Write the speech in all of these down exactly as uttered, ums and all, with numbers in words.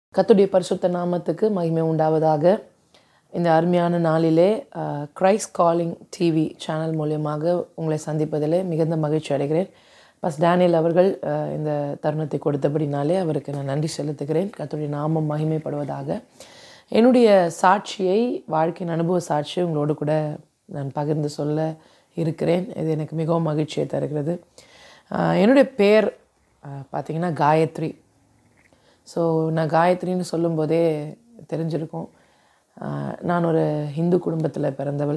கர்த்தருடைய பரிசுத்த நாமத்துக்கு மகிமை உண்டாவதாக. இந்த அருமையான நாளிலே கிரைஸ்ட் காலிங் டிவி சேனல் மூலியமாக உங்களை சந்திப்பதிலே மிகுந்த மகிழ்ச்சி அடைகிறேன். பஸ் டேனியல் அவர்கள் இந்த தருணத்தை கொடுத்தபடினாலே அவருக்கு நான் நன்றி செலுத்துகிறேன். கர்த்தருடைய நாமம் மகிமைப்படுவதாக. என்னுடைய சாட்சியை, வாழ்க்கையின் அனுபவ சாட்சியை உங்களோடு கூட நான் பகிர்ந்து சொல்ல இருக்கிறேன். இது எனக்கு மிகவும் மகிழ்ச்சியை தருகிறது. என்னுடைய பேர் பார்த்திங்கன்னா காயத்ரி. ஸோ நான் காயத்ரின்னு சொல்லும்போதே தெரிஞ்சிருக்கும், நான் ஒரு ஹிந்து குடும்பத்தில் பிறந்தவள்.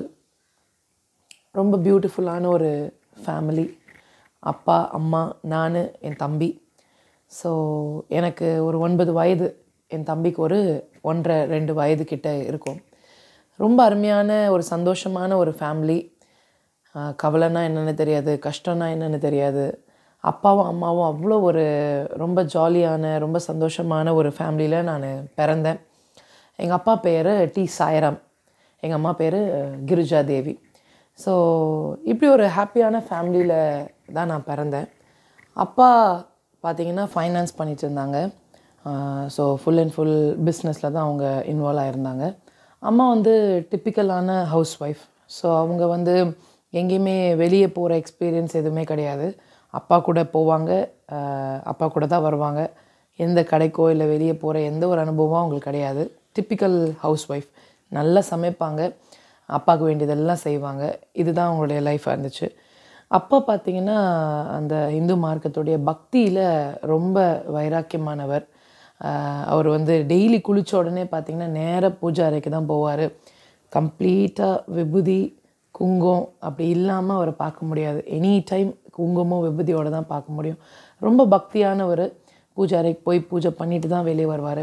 ரொம்ப பியூட்டிஃபுல்லான ஒரு ஃபேமிலி. அப்பா, அம்மா, நான், என் தம்பி. ஸோ எனக்கு ஒரு ஒன்பது வயது, என் தம்பிக்கு ஒரு ஒன்றரை ரெண்டு வயது கிட்ட இருக்கும். ரொம்ப அருமையான ஒரு சந்தோஷமான ஒரு ஃபேமிலி. கவலைன்னா என்னென்னு தெரியாது, கஷ்டம்னா என்னென்னு தெரியாது. அப்பாவும் அம்மாவும் அவ்வளோ ஒரு ரொம்ப ஜாலியான, ரொம்ப சந்தோஷமான ஒரு ஃபேமிலியில் நான் பிறந்தேன். எங்கள் அப்பா பேர் டி சாய்ராம், எங்கள் அம்மா பேர் கிரிஜா தேவி. ஸோ இப்படி ஒரு ஹாப்பியான ஃபேமிலியில் தான் நான் பிறந்தேன். அப்பா பார்த்திங்கன்னா ஃபைனான்ஸ் பண்ணிகிட்டு இருந்தாங்க. ஸோ ஃபுல் அண்ட் ஃபுல் பிஸ்னஸில் தான் அவங்க இன்வால்வ் ஆகிருந்தாங்க. அம்மா வந்து டிப்பிக்கலான ஹவுஸ் ஒய்ஃப். ஸோ அவங்க வந்து எங்கேயுமே வெளியே போகிற எக்ஸ்பீரியன்ஸ் எதுவுமே கிடையாது. அப்பா கூட போவாங்க, அப்பா கூட தான் வருவாங்க. எந்த கடைக்கோ இல்லை வெளியே போகிற எந்த ஒரு அனுபவமும் அவங்களுக்கு கிடையாது. Typical house wife. நல்லா சமைப்பாங்க, அப்பாவுக்கு வேண்டியதெல்லாம் செய்வாங்க. இதுதான் அவங்களுடைய லைஃபாக இருந்துச்சு. அப்பா பார்த்திங்கன்னா அந்த இந்து மார்க்கத்துடைய பக்தியில் ரொம்ப வைராக்கியமானவர். அவர் வந்து டெய்லி குளித்த உடனே பார்த்திங்கன்னா நேராக பூஜை அறைக்கு தான் போவார். கம்ப்ளீட்டாக விபூதி, குங்குமம் அப்படி இல்லாமல் அவரை பார்க்க முடியாது. எனி டைம் குங்குமம் விபூதியோடு தான் பார்க்க முடியும். ரொம்ப பக்தியானவர். பூஜை அறைக்கு போய் பூஜை பண்ணிட்டு தான் வெளியே வருவார்.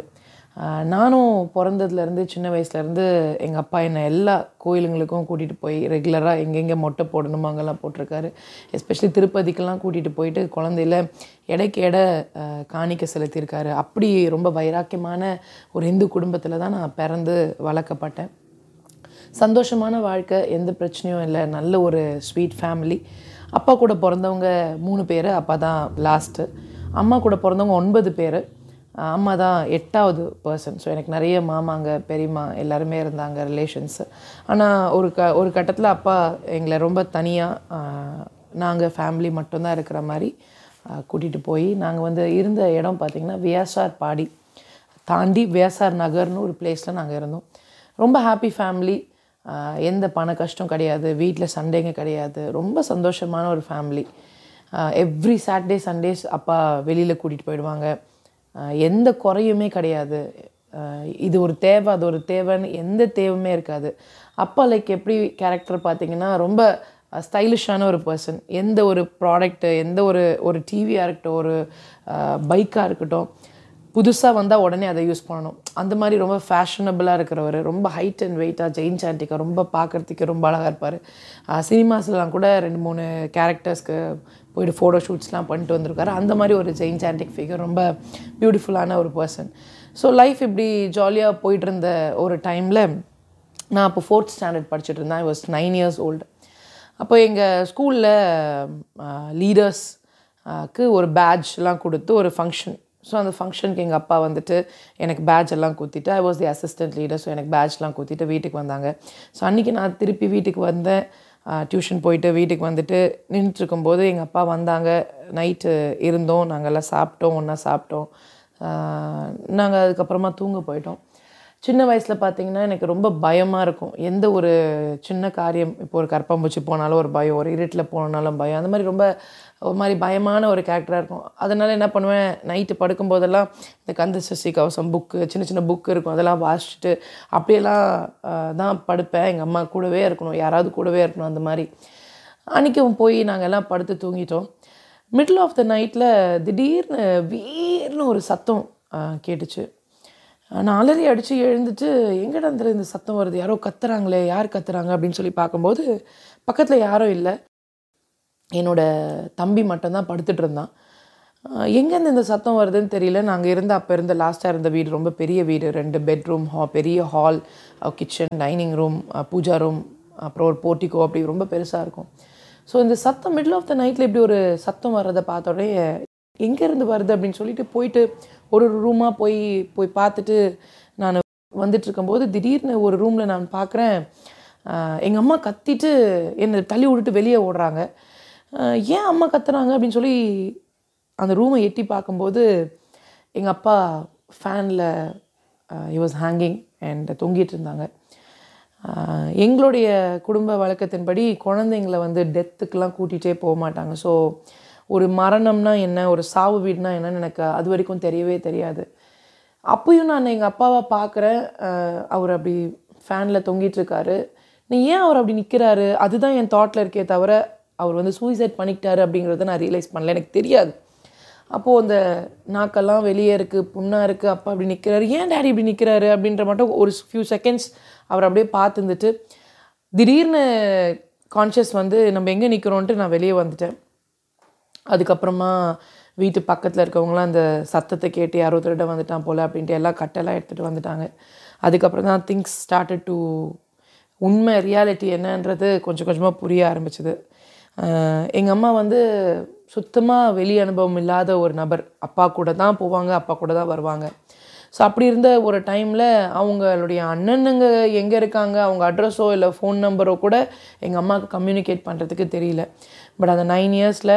நானும் பிறந்ததுலேருந்து சின்ன வயசுலேருந்து எங்கள் அப்பா என்னை எல்லா கோயிலுங்களுக்கும் கூட்டிகிட்டு போய் ரெகுலராக எங்கெங்கே மொட்டை போடணுமோ அங்கெல்லாம் போட்டிருக்காரு. எஸ்பெஷலி திருப்பதிக்கெல்லாம் கூட்டிகிட்டு போயிட்டு குழந்தையில எடைக்கு எடை காணிக்க செலுத்தியிருக்காரு. அப்படி ரொம்ப வைராக்கியமான ஒரு இந்து குடும்பத்தில் தான் நான் பிறந்து வளர்க்கப்பட்டேன். சந்தோஷமான வாழ்க்கை, எந்த பிரச்சனையும் இல்லை. நல்ல ஒரு ஸ்வீட் ஃபேமிலி. அப்பா கூட பிறந்தவங்க மூணு பேர், அப்பா தான் லாஸ்ட்டு. அம்மா கூட பிறந்தவங்க ஒன்பது பேர், அம்மா தான் எட்டாவது பர்சன். ஸோ எனக்கு நிறைய மாமாங்க, பெரியம்மா எல்லாருமே இருந்தாங்க, ரிலேஷன்ஸு. ஆனால் ஒரு க ஒரு கட்டத்தில் அப்பா எங்களை ரொம்ப தனியாக நாங்கள் ஃபேமிலி மட்டும்தான் இருக்கிற மாதிரி கூட்டிகிட்டு போய், நாங்கள் வந்து இருந்த இடம் பார்த்திங்கன்னா வியாசார் பாடி தாண்டி வியாசார் நகர்னு ஒரு பிளேஸில் நாங்கள் இருந்தோம். ரொம்ப ஹாப்பி ஃபேமிலி. எந்த பண கஷ்டம் கிடையாது, வீட்டில் சண்டைங்க கிடையாது. ரொம்ப சந்தோஷமான ஒரு ஃபேமிலி. எவ்ரி சாட்டர்டே சண்டேஸ் அப்பா வெளியில் கூட்டிகிட்டு போயிடுவாங்க. எந்த குறையுமே கிடையாது. இது ஒரு தேவை, அது ஒரு தேவைன்னு எந்த தேவையுமே இருக்காது. அப்பா லைக் எப்படி கேரக்டர் பார்த்திங்கன்னா ரொம்ப ஸ்டைலிஷான ஒரு பர்சன். எந்த ஒரு ப்ராடக்ட்டு, எந்த ஒரு ஒரு டிவியாக இருக்கட்டும், ஒரு பைக்காக இருக்கட்டும், புதுசாக வந்தால் உடனே அதை யூஸ் பண்ணணும். அந்த மாதிரி ரொம்ப ஃபேஷனபிளாக இருக்கிறவர். ரொம்ப ஹைட் அண்ட் வெயிட்டாக, ஜெயின் சாண்டிக்காக, ரொம்ப பார்க்குறதுக்கு ரொம்ப அழகாக இருப்பார். சினிமாஸ்லாம் கூட ரெண்டு மூணு கேரக்டர்ஸ்க்கு போய்ட்டு ஃபோட்டோ ஷூட்ஸ்லாம் பண்ணிட்டு வந்திருக்காரு. அந்த மாதிரி ஒரு ஜெயின் சாண்டிக் ஃபிகர். ரொம்ப பியூட்டிஃபுல்லான ஒரு பர்சன். ஸோ லைஃப் இப்படி ஜாலியாக போய்ட்டு இருந்த ஒரு டைமில் நான் அப்போ ஃபோர்த் ஸ்டாண்டர்ட் படிச்சுட்டு இருந்தேன். I was nine years old. அப்போ எங்கள் ஸ்கூலில் லீடர்ஸ்க்கு ஒரு பேட்ச்லாம் கொடுத்து ஒரு ஃபங்க்ஷன். ஸோ அந்த ஃபங்க்ஷனுக்கு எங்கள் அப்பா வந்துட்டு எனக்கு பேட்ச் எல்லாம் குத்திட்டு, I was the assistant leader. So எனக்கு பேட்ச்லாம் குத்திட்டு வீட்டுக்கு வந்தாங்க. ஸோ அன்றைக்கி நான் திருப்பி வீட்டுக்கு வந்தேன். டியூஷன் போயிட்டு வீட்டுக்கு வந்துட்டு நின்றுட்டுருக்கும்போது எங்கள் அப்பா வந்தாங்க. நைட்டு இருந்தோம், நாங்கள்லாம் சாப்பிட்டோம், ஒன்றா சாப்பிட்டோம். நாங்கள் அதுக்கப்புறமா தூங்க போயிட்டோம். சின்ன வயசில் பார்த்திங்கன்னா எனக்கு ரொம்ப பயமாக இருக்கும். எந்த ஒரு சின்ன காரியம், இப்போ ஒரு கரப்பாம்பூச்சி போனாலும் ஒரு பயம், ஒரு இருட்டில் போனாலும் பயம். அந்த மாதிரி ரொம்ப ஒரு மாதிரி பயமான ஒரு கேரக்டராக இருக்கும். அதனால் என்ன பண்ணுவேன், நைட்டு படுக்கும்போதெல்லாம் இந்த கந்த சஷ்டி கவசம் புக்கு, சின்ன சின்ன புக்கு இருக்கும், அதெல்லாம் வாசிச்சுட்டு அப்படியெல்லாம் தான் படுப்பேன். எங்கள் அம்மா கூடவே இருக்கணும், யாராவது கூடவே இருக்கணும். அந்த மாதிரி அன்றைக்கும் போய் நாங்கள் எல்லாம் படுத்து தூங்கிட்டோம். மிடில் ஆஃப் த நைட்டில் திடீர்னு வீர்னு ஒரு சத்தம் கேட்டுச்சு. நான் அலறி அடித்து எழுந்துட்டு, எங்கடா அந்த இந்த சத்தம் வருது, யாரோ கத்துறாங்களே, யார் கத்துறாங்க அப்படின்னு சொல்லி பார்க்கும்போது பக்கத்தில் யாரும் இல்லை. என்னோடய தம்பி மட்டும்தான் படுத்துட்டு இருந்தான். எங்கேருந்து இந்த சத்தம் வருதுன்னு தெரியல. நாங்கள் இருந்த அப்போ இருந்த லாஸ்ட்டாக இருந்த வீடு ரொம்ப பெரிய வீடு. ரெண்டு பெட்ரூம், ஹா பெரிய hall, kitchen, dining room, Pooja room, அப்புறம் ஒரு போர்ட்டிகோ, அப்படி ரொம்ப பெருசாக இருக்கும். ஸோ இந்த சத்தம் மிடில் ஆஃப் த நைட்டில் இப்படி ஒரு சத்தம் வர்றதை பார்த்த உடனே எங்கேருந்து வருது அப்படின்னு சொல்லிட்டு போயிட்டு ஒரு ஒரு ரூமாக போய் போய் பார்த்துட்டு நான் வந்துட்டுருக்கும்போது திடீர்னு ஒரு ரூமில் நான் பார்க்குறேன், எங்கள் அம்மா கத்திட்டு என்னை தள்ளி விட்டுட்டு வெளியே ஓடுறாங்க. ஏன் அம்மா கத்துறாங்க அப்படின்னு சொல்லி அந்த ரூமை எட்டி பார்க்கும்போது எங்கள் அப்பா ஃபேனில் ஹி வாஸ் ஹேங்கிங் அண்ட் தொங்கிட்டு இருந்தாங்க. எங்களுடைய குடும்ப வழக்கத்தின்படி குழந்தைங்கள வந்து டெத்துக்கெலாம் கூட்டிகிட்டே போக மாட்டாங்க. ஸோ ஒரு மரணம்னா என்ன, ஒரு சாவு வீடுனா என்னன்னு எனக்கு அது வரைக்கும் தெரியவே தெரியாது. அப்பயும் நான் எங்கள் அப்பாவை பார்க்குறேன், அவர் அப்படி ஃபேனில் தொங்கிட்டுருக்காரு. நீ ஏன் அவர் அப்படி நிற்கிறாரு, அதுதான் என் தாட்டில் இருக்கே தவிர அவர் வந்து சூசைட் பண்ணிக்கிட்டாரு அப்படிங்கிறத நான் ரியலைஸ் பண்ணல, எனக்கு தெரியாது. அப்போது அந்த நாக்கெல்லாம் வெளியே இருக்குது, புண்ணாக இருக்குது, அப்பா அப்படி நிற்கிறாரு, ஏன் டேடி இப்படி நிற்கிறாரு அப்படின்ற மட்டும் ஒரு ஃபியூ செகண்ட்ஸ் அவர் அப்படியே பார்த்துருந்துட்டு திடீர்னு கான்ஷியஸ் வந்து நம்ம எங்கே நிற்கிறோன்ட்டு நான் வெளியே வந்துட்டேன். அதுக்கப்புறமா வீட்டு பக்கத்தில் இருக்கவங்களாம் அந்த சத்தத்தை கேட்டு யாரோ திருட வந்துட்டான் போல் அப்படின்ட்டு எல்லாம் கட்டெல்லாம் எடுத்துகிட்டு வந்துட்டாங்க. அதுக்கப்புறம் தான் திங்ஸ் ஸ்டார்டட் டு உண்மை ரியாலிட்டி என்னன்றது கொஞ்சம் கொஞ்சமாக புரிய ஆரம்பிச்சிது. எங்கள் அம்மா வந்து சுத்தமாக வெளி அனுபவம் இல்லாத ஒரு நபர். அப்பா கூட தான் போவாங்க, அப்பா கூட தான் வருவாங்க. ஸோ அப்படி இருந்த ஒரு டைமில் அவங்களுடைய அண்ணனுங்க எங்கே இருக்காங்க, அவங்க அட்ரஸோ இல்லை ஃபோன் நம்பரோ கூட எங்கள் அம்மாவுக்கு கம்யூனிகேட் பண்ணுறதுக்கு தெரியல. பட் அந்த நைன் இயர்ஸில்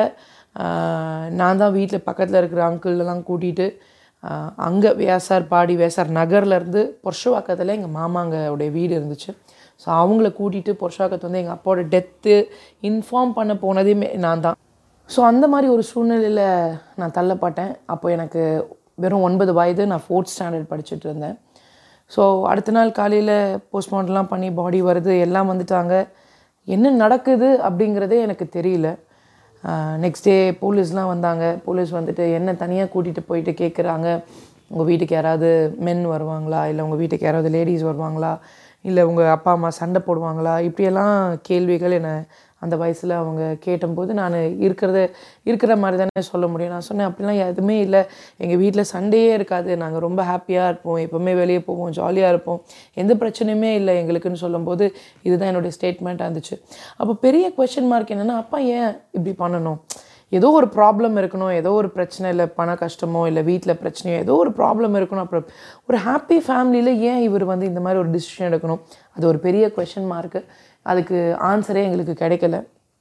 நான் தான் வீட்டில் பக்கத்தில் இருக்கிற அங்கிள்லாம் கூட்டிகிட்டு அங்கே வேசார் பாடி வேசார் நகர்லேருந்து பொர்ஷவாக்கத்தில் எங்கள் மாமாங்கவுடைய வீடு இருந்துச்சு. ஸோ அவங்கள கூட்டிகிட்டு பொர்ஷவாக்கத்து வந்து எங்கள் அப்பாவோட டெத்து இன்ஃபார்ம் பண்ண போனதே நான் தான். ஸோ அந்த மாதிரி ஒரு சூழ்நிலையில் நான் தள்ளப்பட்டேன். அப்போ எனக்கு வெறும் ஒன்பது வயது, நான் ஃபோர்த் ஸ்டாண்டர்ட் படிச்சுட்டு இருந்தேன். ஸோ அடுத்த நாள் காலையில் போஸ்ட்மார்ட்டம்லாம் பண்ணி பாடி வருது, எல்லாம் வந்துட்டாங்க. என்ன நடக்குது அப்படிங்கிறதே எனக்கு தெரியல. நெக்ஸ்ட் டே போலீஸ்லாம் வந்தாங்க. போலீஸ் வந்துட்டு என்ன தனியாக கூட்டிகிட்டு போயிட்டு கேட்குறாங்க, உங்கள் வீட்டுக்கு யாராவது மென் வருவாங்களா, இல்லை உங்கள் வீட்டுக்கு யாராவது லேடிஸ் வருவாங்களா, இல்லை உங்கள் அப்பா அம்மா சண்டை போடுவாங்களா, இப்படியெல்லாம் கேள்விகள் என்னை அந்த வயசில் அவங்க கேட்டபோது நான் இருக்கிறத இருக்கிற மாதிரி தானே சொல்ல முடியும். நான் சொன்னேன், அப்படிலாம் எதுவுமே இல்லை, எங்கள் வீட்டில் சண்டையே இருக்காது, நாங்கள் ரொம்ப ஹாப்பியாக இருப்போம், எப்போவுமே வெளியே போவோம், ஜாலியாக இருப்போம், எந்த பிரச்சனையுமே இல்லை எங்களுக்குன்னு சொல்லும்போது இதுதான் என்னுடைய ஸ்டேட்மெண்ட்டாக இருந்துச்சு. அப்போ பெரிய கொஷின் மார்க் என்னென்னா, அப்பா ஏன் இப்படி பண்ணணும், ஏதோ ஒரு ப்ராப்ளம் இருக்கணும், ஏதோ ஒரு பிரச்சனை, இல்லை பண கஷ்டமோ இல்லை வீட்டில் பிரச்சனையோ ஏதோ ஒரு ப்ராப்ளம் இருக்கணும், அப்புறம் ஒரு ஹாப்பி ஃபேமிலியில் ஏன் இவர் வந்து இந்த மாதிரி ஒரு டிசிஷன் எடுக்கணும், அது ஒரு பெரிய கொஷின் மார்க்கு. அதுக்கு ஆன்சரே எங்களுக்கு கிடைக்கல.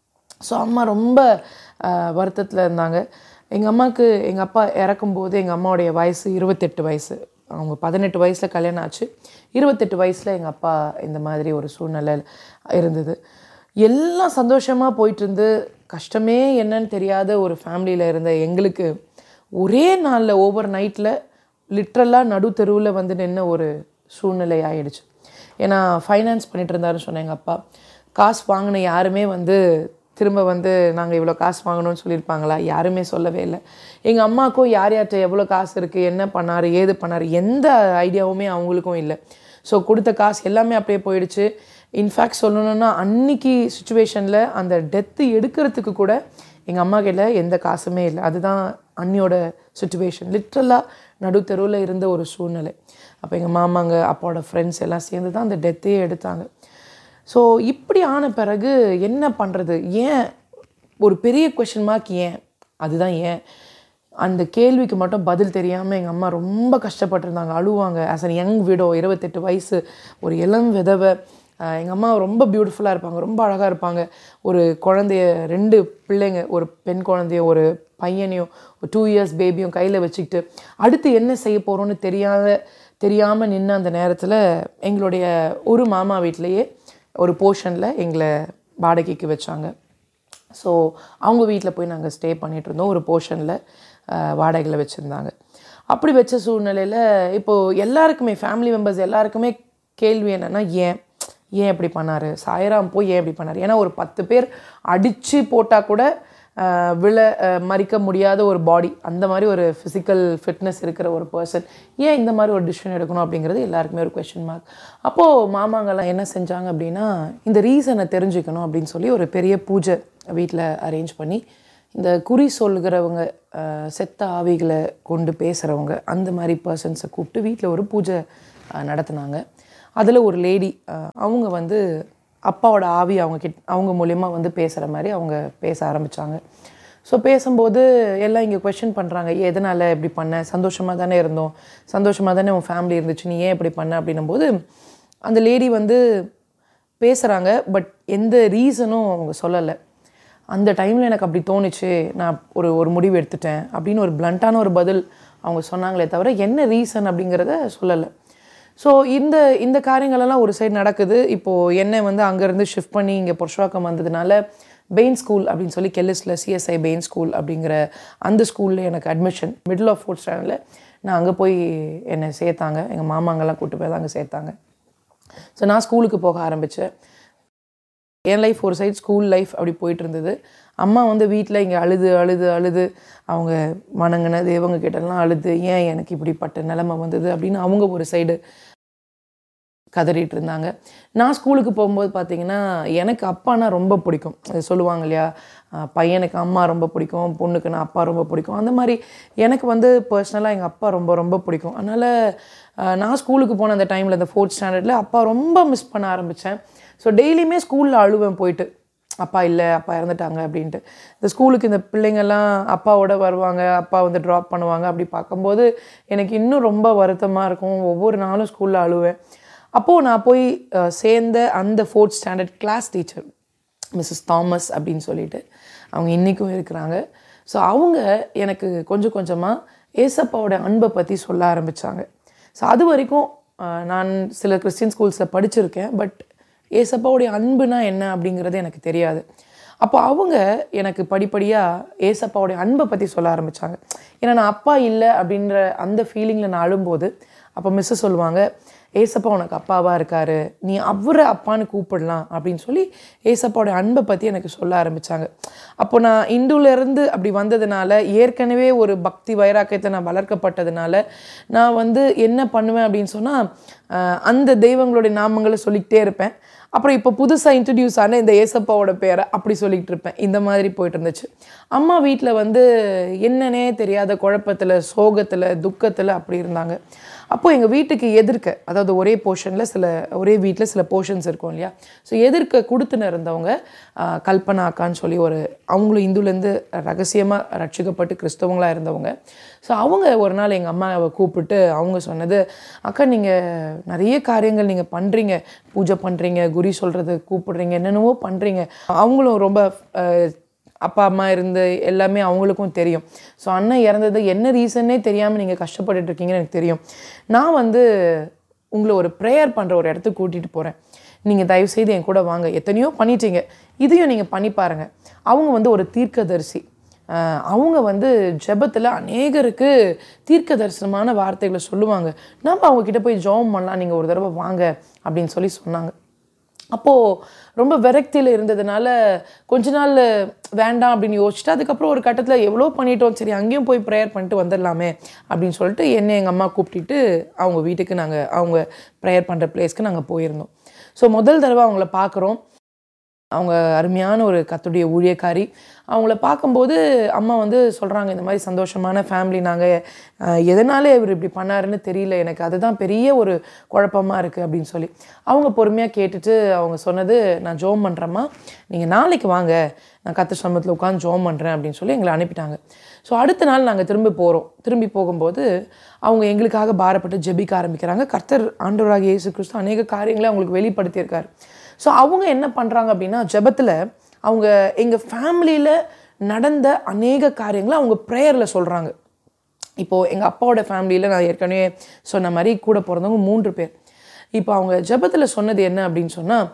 ஸோ அம்மா ரொம்ப வருத்தத்தில் இருந்தாங்க. எங்கள் அம்மாவுக்கு எங்கள் அப்பா இறக்கும்போது எங்கள் அம்மாவுடைய வயசு இருபத்தெட்டு வயசு. அவங்க பதினெட்டு வயசில் கல்யாணம் ஆச்சு. இருபத்தெட்டு வயசில் எங்கள் அப்பா இந்த மாதிரி ஒரு சூழ்நிலை இருந்தது. எல்லாம் சந்தோஷமாக போயிட்டுருந்து கஷ்டமே என்னன்னு தெரியாத ஒரு ஃபேமிலியில் இருந்த எங்களுக்கு ஒரே நாளில் ஓவர் நைட்டில் லிட்ரலாக நடு தெருவில் வந்து நின்ன ஒரு சூழ்நிலை ஆகிடுச்சு. ஏன்னா ஃபைனான்ஸ் பண்ணிகிட்டு இருந்தாருன்னு சொன்னேன் எங்கள் அப்பா. காசு வாங்கின யாருமே வந்து திரும்ப வந்து நாங்கள் இவ்வளோ காசு வாங்கணும்னு சொல்லியிருப்பாங்களா, யாருமே சொல்லவே இல்லை. எங்கள் அம்மாவுக்கும் யார் யார்கிட்ட எவ்வளோ காசு இருக்குது, என்ன பண்ணார், ஏது பண்ணார், எந்த ஐடியாவுமே அவங்களுக்கும் இல்லை. ஸோ கொடுத்த காசு எல்லாமே அப்படியே போயிடுச்சு. இன்ஃபேக்ட் சொல்லணுன்னா அன்னைக்கு சுச்சுவேஷனில் அந்த டெத்து எடுக்கிறதுக்கு கூட எங்கள் அம்மா கிட்ட எந்த காசுமே இல்லை. அதுதான் அன்னியோட சுச்சுவேஷன். லிட்ரலாக நடுத்தெருவில் இருந்த ஒரு சூழ்நிலை. அப்போ எங்கள் மாமாங்க அப்பாவோட ஃப்ரெண்ட்ஸ் எல்லாம் சேர்ந்து தான் அந்த டெத்தையே எடுத்தாங்க. ஸோ இப்படி ஆன பிறகு என்ன பண்ணுறது, ஏன் ஒரு பெரிய கொஷின் மார்க், ஏன் அதுதான் ஏன் அந்த கேள்விக்கு மட்டும் பதில் தெரியாமல் எங்கள் அம்மா ரொம்ப கஷ்டப்பட்டுருந்தாங்க, அழுவாங்க. ஆஸ் அன் யங் விடோ, இருபத்தெட்டு வயசு, ஒரு இளம் விதவை. எங்கள் அம்மா ரொம்ப பியூட்டிஃபுல்லாக இருப்பாங்க, ரொம்ப அழகாக இருப்பாங்க. ஒரு குழந்தைய, ரெண்டு பிள்ளைங்க, ஒரு பெண் குழந்தைய ஒரு பையனையும் ஒரு டூ இயர்ஸ் பேபியும் கையில் வச்சுக்கிட்டு அடுத்து என்ன செய்ய போகிறோன்னு தெரியாத தெரியாமல் நின்று அந்த நேரத்தில் எங்களுடைய ஒரு மாமா வீட்டிலையே ஒரு போர்ஷனில் எங்களை வாடகைக்கு வச்சாங்க. ஸோ அவங்க வீட்டில் போய் நாங்கள் ஸ்டே பண்ணிகிட்டு இருந்தோம். ஒரு போர்ஷனில் வாடகையில் வச்சுருந்தாங்க. அப்படி வச்ச சூழ்நிலையில் இப்போது எல்லாருக்குமே, ஃபேமிலி மெம்பர்ஸ் எல்லாருக்குமே கேள்வி என்னென்னா, ஏன் ஏன் இப்படி பண்ணார், சாய்ராம் போய் ஏன் இப்படி பண்ணார். ஏன்னா ஒரு பத்து பேர் அடித்து போட்டால் கூட விழ மறிக்க முடியாத ஒரு பாடி, அந்த மாதிரி ஒரு ஃபிசிக்கல் ஃபிட்னஸ் இருக்கிற ஒரு பர்சன் ஏன் இந்த மாதிரி ஒரு டிசிஷன் எடுக்கணும் அப்படிங்கிறது எல்லாருக்குமே ஒரு கொஷின் மார்க். அப்போது மாமாங்கெல்லாம் என்ன செஞ்சாங்க அப்படின்னா, இந்த ரீசனை தெரிஞ்சுக்கணும் அப்படின்னு சொல்லி ஒரு பெரிய பூஜை வீட்டில் அரேஞ்ச் பண்ணி, இந்த குறி சொல்கிறவங்க, செத்த ஆவிகளை கொண்டு பேசுகிறவங்க, அந்த மாதிரி பர்சன்ஸை கூப்பிட்டு வீட்டில் ஒரு பூஜை நடத்தினாங்க. அதில் ஒரு லேடி, அவங்க வந்து அப்பாவோட ஆவி அவங்க கிட்ட அவங்க மூலயமா வந்து பேசுகிற மாதிரி அவங்க பேச ஆரம்பித்தாங்க. ஸோ பேசும்போது எல்லாம் இங்கே கொஷின் பண்ணுறாங்க, எதனால் இப்படி பண்ண, சந்தோஷமாக தானே இருந்தோம், சந்தோஷமாக தானே உன் ஃபேமிலி இருந்துச்சு, நீ ஏன் இப்படி பண்ண அப்படின்னும்போது அந்த லேடி வந்து பேசுகிறாங்க. பட் எந்த ரீசனும் அவங்க சொல்லலை. அந்த டைமில் எனக்கு அப்படி தோணுச்சு, நான் ஒரு ஒரு முடிவு எடுத்துட்டேன் அப்படின்னு ஒரு பிளண்ட்டான ஒரு பதில் அவங்க சொன்னாங்களே தவிர என்ன ரீசன் அப்படிங்கிறத சொல்லலை. ஸோ இந்த இந்த காரியங்களெல்லாம் ஒரு சைடு நடக்குது. இப்போது என்னை வந்து அங்கேருந்து ஷிஃப்ட் பண்ணி இங்கே புருஷவாக்கம் வந்ததுனால பெயின் ஸ்கூல் அப்படின்னு சொல்லி கெல்லிஸில் சிஎஸ்ஐ பெயின் ஸ்கூல் அப்படிங்கிற அந்த ஸ்கூலில் எனக்கு அட்மிஷன் மிடில் ஆஃப் ஃபோர்த் ஸ்டாண்டர்டில் நான் அங்கே போய் என்னை சேர்த்தாங்க. எங்கள் மாமாங்கெல்லாம் கூப்பிட்டு போய் தான் அங்கே சேர்த்தாங்க. ஸோ நான் ஸ்கூலுக்கு போக ஆரம்பித்தேன். என் லைஃப் ஒரு சைடு ஸ்கூல் லைஃப் அப்படி போயிட்டு இருந்தது. அம்மா வந்து வீட்டில் இங்கே அழுது அழுது அழுது அவங்க வணங்கின தேவங்க கிட்டலாம் அழுது, ஏன் எனக்கு இப்படிப்பட்ட நிலைமை வந்தது அப்படின்னு அவங்க ஒரு சைடு கதறிட்டு இருந்தாங்க. நான் ஸ்கூலுக்கு போகும்போது பார்த்திங்கன்னா எனக்கு அப்பானா ரொம்ப பிடிக்கும். அது சொல்லுவாங்க இல்லையா, பையனுக்கு அம்மா ரொம்ப பிடிக்கும், பொண்ணுக்கு நான் அப்பா ரொம்ப பிடிக்கும். அந்த மாதிரி எனக்கு வந்து பர்சனலாக எங்கள் அப்பா ரொம்ப ரொம்ப பிடிக்கும். அதனால் நான் ஸ்கூலுக்கு போன அந்த டைமில் அந்த ஃபோர்த் ஸ்டாண்டர்டில் அப்பா ரொம்ப மிஸ் பண்ண ஆரம்பித்தேன். ஸோ டெய்லியுமே ஸ்கூலில் அழுவேன் போயிட்டு, அப்பா இல்லை, அப்பா இறந்துட்டாங்க அப்படின்ட்டு. இந்த ஸ்கூலுக்கு இந்த பிள்ளைங்கள்லாம் அப்பாவோட வருவாங்க, அப்பா வந்து ட்ராப் பண்ணுவாங்க. அப்படி பார்க்கும்போது எனக்கு இன்னும் ரொம்ப வருத்தமாக இருக்கும். ஒவ்வொரு நாளும் ஸ்கூலில் அழுவேன். அப்போது நான் போய் சேர்ந்த அந்த fourth standard class teacher Mrs Thomas அப்படின்னு சொல்லிட்டு அவங்க இன்றைக்கும் இருக்கிறாங்க. ஸோ அவங்க எனக்கு கொஞ்சம் கொஞ்சமாக ஏசப்பாவோட அன்பை பற்றி சொல்ல ஆரம்பித்தாங்க. ஸோ அது வரைக்கும் நான் சில கிறிஸ்டின் ஸ்கூல்ஸில் படிச்சிருக்கேன். பட் ஏசப்பாவுடைய அன்புனா என்ன அப்படிங்கிறது எனக்கு தெரியாது. அப்போ அவங்க எனக்கு படிப்படியாக ஏசப்பாவுடைய அன்பை பற்றி சொல்ல ஆரம்பித்தாங்க. ஏன்னா நான் அப்பா இல்லை அப்படின்ற அந்த ஃபீலிங்கில் நான் அழும்போது அப்போ மிஸ்ஸு சொல்லுவாங்க, ஏசப்பா உனக்கு அப்பாவாக இருக்கார், நீ அவரை அப்பான்னு கூப்பிடலாம் அப்படின்னு சொல்லி ஏசப்பாவோடைய அன்பை பற்றி எனக்கு சொல்ல ஆரம்பித்தாங்க. அப்போ நான் இந்துலேருந்து அப்படி வந்ததுனால, ஏற்கனவே ஒரு பக்தி வைராக்கியத்தை நான் வளர்க்கப்பட்டதுனால நான் வந்து என்ன பண்ணுவேன் அப்படின்னு சொன்னால் அந்த தெய்வங்களுடைய நாமங்களை சொல்லிக்கிட்டே இருப்பேன். அப்புறம் இப்போ புதுசாக இன்ட்ரடியூஸ் ஆன இந்த ஏசப்பாவோட பேரை அப்படி சொல்லிக்கிட்டு இருப்பேன். இந்த மாதிரி போயிட்டு இருந்துச்சு. அம்மா வீட்டில் வந்து என்னன்னே தெரியாத குழப்பத்தில், சோகத்தில், துக்கத்தில் அப்படி இருந்தாங்க. அப்போது எங்கள் வீட்டுக்கு எதிர்க்க, அதாவது ஒரே போர்ஷனில் சில ஒரே வீட்டில் சில போர்ஷன்ஸ் இருக்கும் இல்லையா, ஸோ எதிர்க்க கொடுத்துன்னு இருந்தவங்க கல்பனா அக்கான்னு சொல்லி ஒரு அவங்களும் இந்துலேருந்து ரகசியமாக ரட்சிக்கப்பட்டு கிறிஸ்தவங்களாக இருந்தவங்க. ஸோ அவங்க ஒரு நாள் எங்கள் அம்மாவை கூப்பிட்டு அவங்க சொன்னது, அக்கா நீங்கள் நிறைய காரியங்கள் நீங்கள் பண்ணுறீங்க, பூஜை பண்ணுறீங்க, குறி சொல்கிறது கூப்பிடுறீங்க, என்னென்னவோ பண்ணுறீங்க. அவங்களும் ரொம்ப அப்பா அம்மா இருந்து எல்லாமே அவங்களுக்கும் தெரியும். ஸோ அண்ணன் இறந்தது என்ன ரீசன்னே தெரியாமல் நீங்கள் கஷ்டப்பட்டுட்டு இருக்கீங்கன்னு எனக்கு தெரியும். நான் வந்து உங்களை ஒரு ப்ரேயர் பண்ணுற ஒரு இடத்துக்கு கூட்டிகிட்டு போகிறேன், நீங்கள் தயவுசெய்து என் கூட வாங்க. எத்தனையோ பண்ணிட்டீங்க, இதையும் நீங்கள் பண்ணி பாருங்கள். அவங்க வந்து ஒரு தீர்க்கதரிசி. அவங்க வந்து ஜெபத்தில் அநேகருக்கு தீர்க்க தரிசனமான வார்த்தைகளை சொல்லுவாங்க. நம்ம அவங்கக்கிட்ட போய் ஜெபம் பண்ணலாம், நீங்கள் ஒரு தடவை வாங்க அப்படின்னு சொல்லி சொன்னாங்க. அப்போது ரொம்ப விரக்தியில் இருந்ததுனால கொஞ்ச நாள் வேண்டாம் அப்படின்னு யோசிச்சுட்டு, அதுக்கப்புறம் ஒரு கட்டத்தில் எவ்வளோ பண்ணிட்டோம், சரி அங்கேயும் போய் ப்ரேயர் பண்ணிட்டு வந்துடலாமே அப்படின்னு சொல்லிட்டு என்னை எங்கள் அம்மா கூப்பிட்டுட்டு அவங்க வீட்டுக்கு நாங்கள் அவங்க ப்ரேயர் பண்ணுற பிளேஸ்க்கு நாங்கள் போயிருந்தோம். ஸோ முதல் தடவை அவங்கள பார்க்குறோம். அவங்க அருமையான ஒரு கர்த்தருடைய ஊழியக்காரி. அவங்கள பார்க்கும்போது அம்மா வந்து சொல்கிறாங்க, இந்த மாதிரி சந்தோஷமான ஃபேமிலி நாங்கள், எதனால இவர் இப்படி பண்ணாருன்னு தெரியல, எனக்கு அதுதான் பெரிய ஒரு குழப்பமாக இருக்குது அப்படின்னு சொல்லி. அவங்க பொறுமையாக கேட்டுட்டு அவங்க சொன்னது, நான் ஜெபம் பண்ணுறேம்மா, நீங்கள் நாளைக்கு வாங்க, நான் கர்த்தர் சமூகத்தில் உட்காந்து ஜெபம் பண்ணுறேன் அப்படின்னு சொல்லி எங்களை அனுப்பிட்டாங்க. ஸோ அடுத்த நாள் நாங்கள் திரும்பி போகிறோம். திரும்பி போகும்போது அவங்க எங்களுக்காக பாரப்பட்டு ஜெபிக்க ஆரம்பிக்கிறாங்க. கர்த்தர் ஆண்டவராகிய இயேசு கிறிஸ்து அநேக காரியங்களை அவங்களுக்கு வெளிப்படுத்தியிருக்காரு. ஸோ அவங்க என்ன பண்ணுறாங்க அப்படின்னா, ஜெபத்தில் அவங்க எங்கள் ஃபேமிலியில் நடந்த அநேக காரியங்களை அவங்க ப்ரேயரில் சொல்கிறாங்க. இப்போது எங்கள் அப்பாவோட ஃபேமிலியில் நான் ஏற்கனவே சொன்ன மாதிரி கூட பிறந்தவங்க மூன்று பேர். இப்போ அவங்க ஜெபத்தில் சொன்னது என்ன அப்படின்னு சொன்னால்,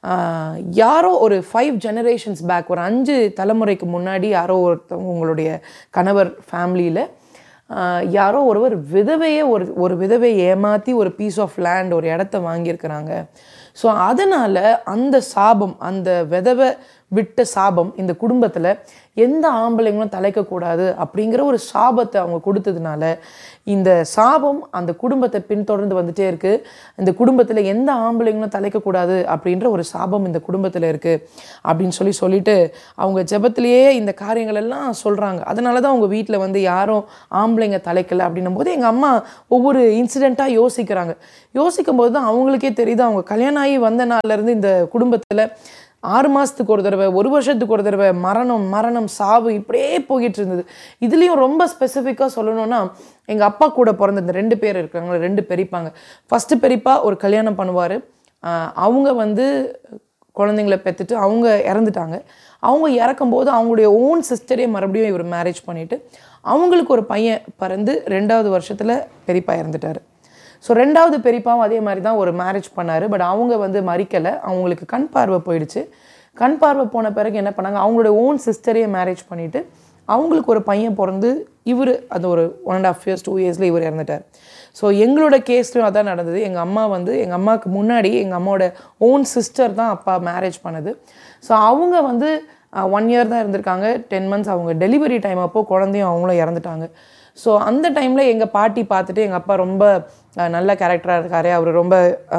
யாரோ ஒரு ஃபைவ் ஜெனரேஷன்ஸ் பேக், ஒரு அஞ்சு தலைமுறைக்கு முன்னாடி யாரோ ஒருத்தவங்க உங்களுடைய கணவர் ஃபேமிலியில் யாரோ ஒருவர் விதவையை ஒரு ஒரு விதவையை ஏமாற்றி ஒரு பீஸ் ஆஃப் லேண்ட், ஒரு இடத்த வாங்கியிருக்கிறாங்க. ஸோ அதனால் அந்த சாபம், அந்த விதவை விட்ட சாபம் இந்த குடும்பத்தில் எந்த ஆம்பளைங்களும் தலைக்கக்கூடாது அப்படிங்கிற ஒரு சாபத்தை அவங்க கொடுத்ததுனால இந்த சாபம் அந்த குடும்பத்தை பின்தொடர்ந்து வந்துட்டே இருக்குது. இந்த குடும்பத்தில் எந்த ஆம்பளைங்களும் தலைக்கக்கூடாது அப்படின்ற ஒரு சாபம் இந்த குடும்பத்தில் இருக்குது அப்படின்னு சொல்லி சொல்லிட்டு அவங்க ஜெபத்திலேயே இந்த காரியங்கள் எல்லாம் சொல்கிறாங்க. அதனால தான் அவங்க வீட்டில் வந்து யாரும் ஆம்பளைங்க தலைக்கலை அப்படின்னும் போது எங்கள் அம்மா ஒவ்வொரு இன்சிடெண்ட்டாக யோசிக்கிறாங்க. யோசிக்கும் போது தான் அவங்களுக்கே தெரியுது, அவங்க கல்யாணம் ஆகி வந்த நாள்லேருந்து இந்த குடும்பத்தில் ஆறு மாதத்துக்கு ஒரு தடவை, ஒரு வருஷத்துக்கு ஒரு தடவை மரணம் மரணம் சாவு இப்படியே போய்கிட்டு இருந்தது. இதுலேயும் ரொம்ப ஸ்பெசிஃபிக்காக சொல்லணும்னா, எங்கள் அப்பா கூட பிறந்த இந்த ரெண்டு பேர் இருக்காங்க, ரெண்டு பெரியப்பாங்க. ஃபஸ்ட்டு பெரியப்பா ஒரு கல்யாணம் பண்ணுவார். அவங்க வந்து குழந்தைங்கள பெற்றுட்டு அவங்க இறந்துட்டாங்க. அவங்க இறக்கும்போது அவங்களுடைய ஓன் சிஸ்டரே மறுபடியும் இவர் மேரேஜ் பண்ணிவிட்டு அவங்களுக்கு ஒரு பையன் பிறந்து ரெண்டாவது வருஷத்தில் பெரியப்பா இறந்துட்டார். ஸோ ரெண்டாவது பெரியப்பாவும் அதே மாதிரி தான் ஒரு மேரேஜ் பண்ணார். பட் அவங்க வந்து மறிக்கலை, அவங்களுக்கு கண் பார்வை போயிடுச்சு. கண் பார்வை போன பிறகு என்ன பண்ணாங்க, அவங்களுடைய ஓன் சிஸ்டரையே மேரேஜ் பண்ணிவிட்டு அவங்களுக்கு ஒரு பையன் பிறந்து இவர் அது ஒரு one and half years two இயர்ஸில் இவர் இறந்துட்டார். ஸோ எங்களோட கேஸ்லையும் அதான் நடந்தது. எங்கள் அம்மா வந்து எங்கள் அம்மாவுக்கு முன்னாடி எங்கள் அம்மாவோட ஓன் சிஸ்டர் தான் அப்பா மேரேஜ் பண்ணது. ஸோ அவங்க வந்து ஒன் இயர் தான் இருந்திருக்காங்க. டென் மந்த்ஸ் அவங்க டெலிவரி டைம் அப்போது குழந்தையும் அவங்களும் இறந்துட்டாங்க. ஸோ அந்த டைமில் எங்கள் பாட்டி பார்த்துட்டு எங்கள் அப்பா ரொம்ப நல்ல கேரக்டராக இருக்கார், அவர் ரொம்ப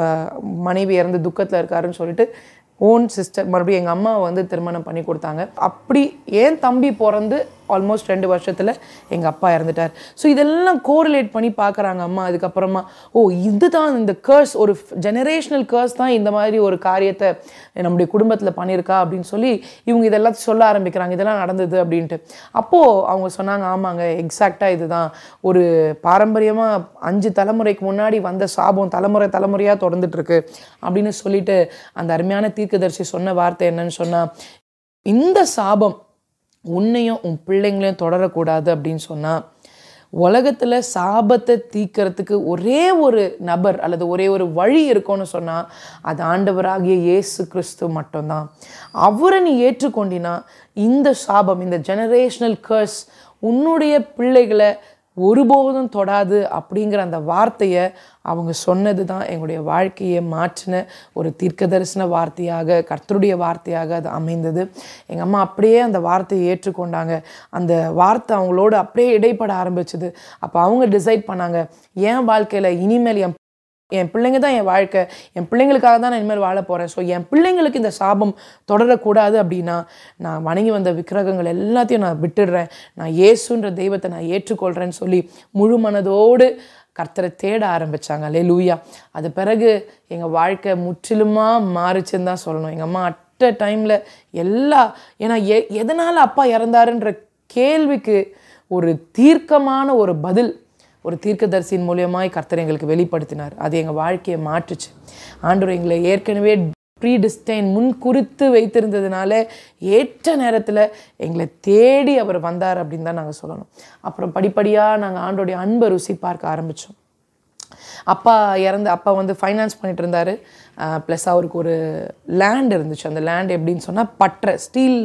மனைவி இறந்து துக்கத்தில் இருக்காருன்னு சொல்லிட்டு ஓன் சிஸ்டர் மறுபடியும் எங்கள் அம்மாவை வந்து திருமணம் பண்ணி கொடுத்தாங்க. அப்படி ஏன் தம்பி பிறந்து ஆல்மோஸ்ட் ரெண்டு வருஷத்தில் எங்கள் அப்பா இறந்துட்டார். ஸோ இதெல்லாம் கோரிலேட் பண்ணி பார்க்குறாங்க அம்மா. அதுக்கப்புறமா ஓ இதுதான் இந்த கர்ஸ், ஒரு ஜெனரேஷ்னல் கர்ஸ் தான் இந்த மாதிரி ஒரு காரியத்தை நம்முடைய குடும்பத்தில் பண்ணியிருக்கா அப்படின்னு சொல்லி இவங்க இதெல்லாம் சொல்ல ஆரம்பிக்கிறாங்க, இதெல்லாம் நடந்தது அப்படின்ட்டு. அப்போது அவங்க சொன்னாங்க, ஆமாங்க எக்ஸாக்டாக இதுதான், ஒரு பாரம்பரியமாக அஞ்சு தலைமுறைக்கு முன்னாடி வந்த சாபம் தலைமுறை தலைமுறையாக தொடர்ந்துட்டுருக்கு அப்படின்னு சொல்லிட்டு அந்த அருமையான தீர்க்கதரிசி சொன்ன வார்த்தை என்னன்னு சொன்னால், இந்த சாபம் உன்னையும் உன் பிள்ளைங்களையும் தொடரக்கூடாது அப்படின்னு சொன்னால், உலகத்தில் சாபத்தை தீர்க்கறதுக்கு ஒரே ஒரு நபர் அல்லது ஒரே ஒரு வழி இருக்கும்னு சொன்னால் அது ஆண்டவராகிய இயேசு கிறிஸ்து மட்டும்தான். அவரை நீ ஏற்றுக்கொண்டினா இந்த சாபம், இந்த ஜெனரேஷனல் கர்ஸ் உன்னுடைய பிள்ளைகளை ஒருபோதும் தொடாது அப்படிங்கிற அந்த வார்த்தையை அவங்க சொன்னது தான் எங்களுடைய வாழ்க்கையை மாற்றின ஒரு தீர்க்கதரிசன வார்த்தையாக, கர்த்தருடைய வார்த்தையாக அது அமைந்தது. எங்கள் அம்மா அப்படியே அந்த வார்த்தையை ஏற்றுக்கொண்டாங்க. அந்த வார்த்தை அவங்களோட அப்படியே இடைப்பட ஆரம்பிச்சுது. அப்போ அவங்க டிசைட் பண்ணாங்க, என் வாழ்க்கையில் இனிமேல் என் என் பிள்ளைங்க தான் என் வாழ்க்கை, என் பிள்ளைங்களுக்காக தான் நான் இனிமேல் வாழ போகிறேன். ஸோ என் பிள்ளைங்களுக்கு இந்த சாபம் தொடரக்கூடாது அப்படின்னா நான் வணங்கி வந்த விக்கிரகங்கள் எல்லாத்தையும் நான் விட்டுடுறேன், நான் இயேசுன்ற தெய்வத்தை நான் ஏற்றுக்கொள்கிறேன்னு சொல்லி முழு மனதோடு கர்த்தரை தேட ஆரம்பித்தாங்க. அல்லேலூயா. அது பிறகு எங்கள் வாழ்க்கை முற்றிலுமாக மாறிச்சுன்னு தான் சொல்லணும். எங்கள் அம்மா அட்ட டைமில் எல்லா ஏன்னா எ எதனால் அப்பா இறந்தாருன்ற கேள்விக்கு ஒரு தீர்க்கமான ஒரு பதில் ஒரு தீர்க்கதரிசியின் மூலியமாய் கர்த்தர் எங்களுக்கு வெளிப்படுத்தினார். அது எங்கள் வாழ்க்கையை மாற்றுச்சு. ஆண்டவர் எங்களை ஏற்கனவே ப்ரீடிஸ்டைன் முன் குறித்து வைத்திருந்ததுனால ஏற்ற நேரத்தில் எங்களை தேடி அவர் வந்தார் அப்படின்னு தான் நாங்கள் சொல்லணும். அப்புறம் படிப்படியாக நாங்கள் ஆண்டோடைய அன்பை ருசி பார்க்க ஆரம்பித்தோம். அப்பா இறந்து அப்பா வந்து ஃபைனான்ஸ் பண்ணிட்டு இருந்தார். ப்ளஸ் அவருக்கு ஒரு லேண்ட் இருந்துச்சு. அந்த லேண்ட் எப்படின்னு சொன்னால் பற்ற ஸ்டீல்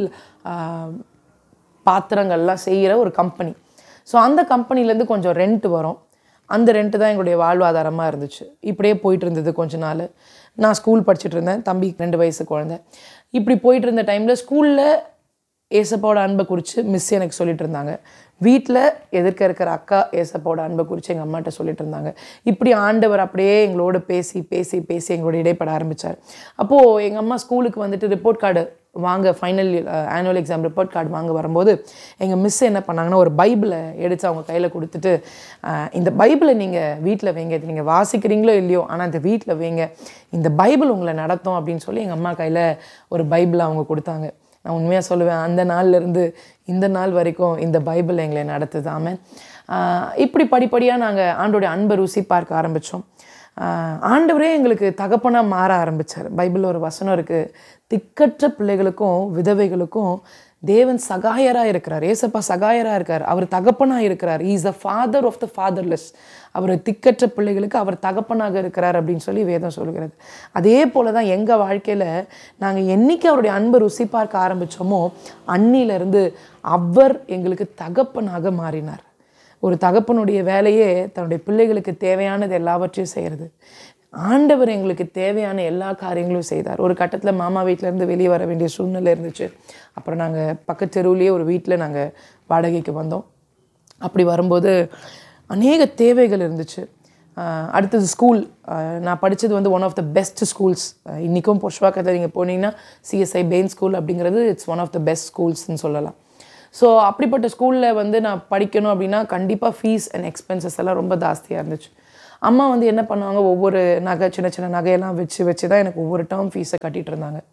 பாத்திரங்கள்லாம் செய்கிற ஒரு கம்பெனி. ஸோ அந்த கம்பெனிலேருந்து கொஞ்சம் ரெண்ட் வரும். அந்த ரெண்ட்டு தான் எங்களுடைய வாழ்வாதாரமாக இருந்துச்சு. இப்படியே போயிட்டு இருந்தது கொஞ்ச நாள். நான் ஸ்கூல் படிச்சுட்டு இருந்தேன், தம்பி ரெண்டு வயசு குழந்தை. இப்படி போயிட்டு இருந்த டைமில் ஸ்கூலில் ஏசப்பாவோட அன்பை குறித்து மிஸ் எனக்கு சொல்லிட்டு இருந்தாங்க. வீட்டில் எதிர்க்க இருக்கிற அக்கா ஏசப்பாவோட அன்பை குறித்து எங்கள் அம்மாட்ட சொல்லிட்டு இருந்தாங்க. இப்படி ஆண்டவர் அப்படியே எங்களோட பேசி பேசி பேசி எங்களோட இடைப்பட ஆரம்பித்தார். அப்போது எங்கள் அம்மா ஸ்கூலுக்கு வந்துட்டு ரிப்போர்ட் கார்டு வாங்க, final annual exam report card வாங்க வரும்போது எங்கள் மிஸ் என்ன பண்ணாங்கன்னா ஒரு பைபிளை எடுத்து அவங்க கையில் கொடுத்துட்டு, இந்த பைபிளை நீங்கள் வீட்டில் வைங்க, இது நீங்கள் வாசிக்கிறீங்களோ இல்லையோ ஆனால் இந்த வீட்டில் வைங்க, இந்த பைபிள் உங்களை நடத்தும் அப்படின்னு சொல்லி எங்கள் அம்மா கையில் ஒரு பைபிளை அவங்க கொடுத்தாங்க. நான் உண்மையாக சொல்லுவேன், அந்த நாள்லேருந்து இந்த நாள் வரைக்கும் இந்த பைபிள் எங்களை நடத்துது. ஆமென். இப்படி படிப்படியாக நாங்கள் ஆண்டோடைய அன்பை ருசி பார்க்க ஆரம்பித்தோம். ஆண்டவரே எங்களுக்கு தகப்பனாக மாற ஆரம்பித்தார். பைபிளில் ஒரு வசனம் இருக்குது, திக்கற்ற பிள்ளைகளுக்கும் விதவைகளுக்கும் தேவன் சகாயராக இருக்கிறார். ஏசப்பா சகாயராக இருக்கார், அவர் தகப்பனாக இருக்கிறார். Is the father of the fatherless. அவர் திக்கற்ற பிள்ளைகளுக்கு அவர் தகப்பனாக இருக்கிறார் அப்படின்னு சொல்லி வேதம் சொல்கிறது. அதே போல் தான் எங்கள் வாழ்க்கையில் நாங்கள் என்றைக்கு அவருடைய அன்பை ருசி பார்க்க ஆரம்பித்தோமோ அன்னிலிருந்து அவர் எங்களுக்கு தகப்பனாக மாறினார். ஒரு தகப்பனுடைய வேலையே தன்னுடைய பிள்ளைகளுக்கு தேவையானது எல்லாவற்றையும் செய்கிறது. ஆண்டவர் எங்களுக்கு தேவையான எல்லா காரியங்களும் செய்தார். ஒரு கட்டத்தில் மாமா வீட்டிலேருந்து வெளியே வர வேண்டிய சூழ்நிலை இருந்துச்சு. அப்புறம் நாங்கள் பக்கத்து தெருவுலேயே ஒரு வீட்டில் நாங்கள் வாடகைக்கு வந்தோம். அப்படி வரும்போது அநேக தேவைகள் இருந்துச்சு. அடுத்தது ஸ்கூல். நான் படித்தது வந்து one of the best schools. இன்றைக்கும் புஷ்வாக்கத்தில் நீங்கள் போனீங்கன்னா சிஎஸ்ஐ பெயின் ஸ்கூல் அப்படிங்கிறது it's one of the best ஸ்கூல்ஸ்ன்னு சொல்லலாம். ஸோ அப்படிப்பட்ட ஸ்கூலில் வந்து நான் படிக்கணும் அப்படின்னா கண்டிப்பாக ஃபீஸ் அண்ட் எக்ஸ்பென்சஸ் எல்லாம் ரொம்ப ஜாஸ்தியாக இருந்துச்சு. அம்மா வந்து என்ன பண்ணுவாங்க, ஒவ்வொரு நகை சின்ன சின்ன நகையெல்லாம் வச்சு வச்சு தான் எனக்கு ஒவ்வொரு டேர்ம் ஃபீஸை கட்டிகிட்டு இருந்தாங்க.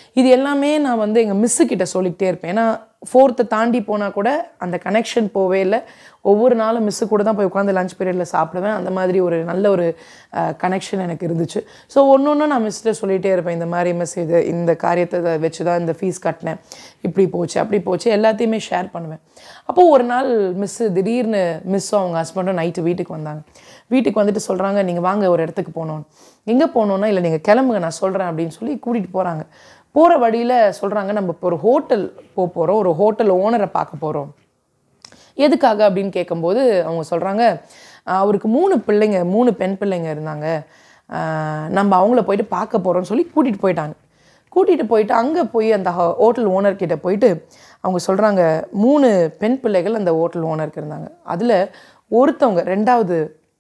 இது எல்லாமே நான் வந்து எங்கள் மிஸ்ஸுக்கிட்ட சொல்லிக்கிட்டே இருப்பேன். ஏன்னா ஃபோர்த்தை தாண்டி போனால் கூட அந்த கனெக்ஷன் போவே இல்லை. ஒவ்வொரு நாளும் மிஸ்ஸு கூட தான் போய் உட்காந்து லஞ்ச் பீரியடில் சாப்பிடுவேன். அந்த மாதிரி ஒரு நல்ல ஒரு கனெக்ஷன் எனக்கு இருந்துச்சு. ஸோ ஒன்று ஒன்று நான் மிஸ்கிட்ட சொல்லிகிட்டே இருப்பேன், இந்த மாதிரி மிஸ் இது இந்த காரியத்தை வச்சு தான் இந்த ஃபீஸ் கட்டினேன், இப்படி போச்சு அப்படி போச்சு, எல்லாத்தையுமே ஷேர் பண்ணுவேன். அப்போது ஒரு நாள் மிஸ்ஸு திடீர்னு மிஸ்ஸும் அவங்க ஹஸ்பண்டும் நைட்டு வீட்டுக்கு வந்தாங்க. வீட்டுக்கு வந்துட்டு சொல்கிறாங்க, நீங்கள் வாங்க ஒரு இடத்துக்கு போகணும். எங்கே போகணுன்னா, இல்லை நீங்கள் கிளம்புங்க நான் சொல்கிறேன் அப்படின்னு சொல்லி கூட்டிகிட்டு போகிறாங்க. போகிற வழியில் சொல்கிறாங்க, நம்ம இப்போ ஒரு ஹோட்டல் போக போகிறோம், ஒரு ஹோட்டல் ஓனரை பார்க்க போகிறோம். எதுக்காக அப்படின்னு கேட்கும்போது அவங்க சொல்கிறாங்க, அவருக்கு மூணு பிள்ளைங்க மூணு பெண் பிள்ளைங்க இருந்தாங்க, நம்ம அவங்கள போயிட்டு பார்க்க போகிறோம்னு சொல்லி கூட்டிகிட்டு போயிட்டாங்க. கூட்டிகிட்டு போயிட்டு அங்கே போய் அந்த ஹோட்டல் ஓனர்கிட்ட போயிட்டு அவங்க சொல்கிறாங்க, மூணு பெண் பிள்ளைகள் அந்த ஹோட்டல் ஓனருக்கு இருந்தாங்க. அதில் ஒருத்தவங்க ரெண்டாவது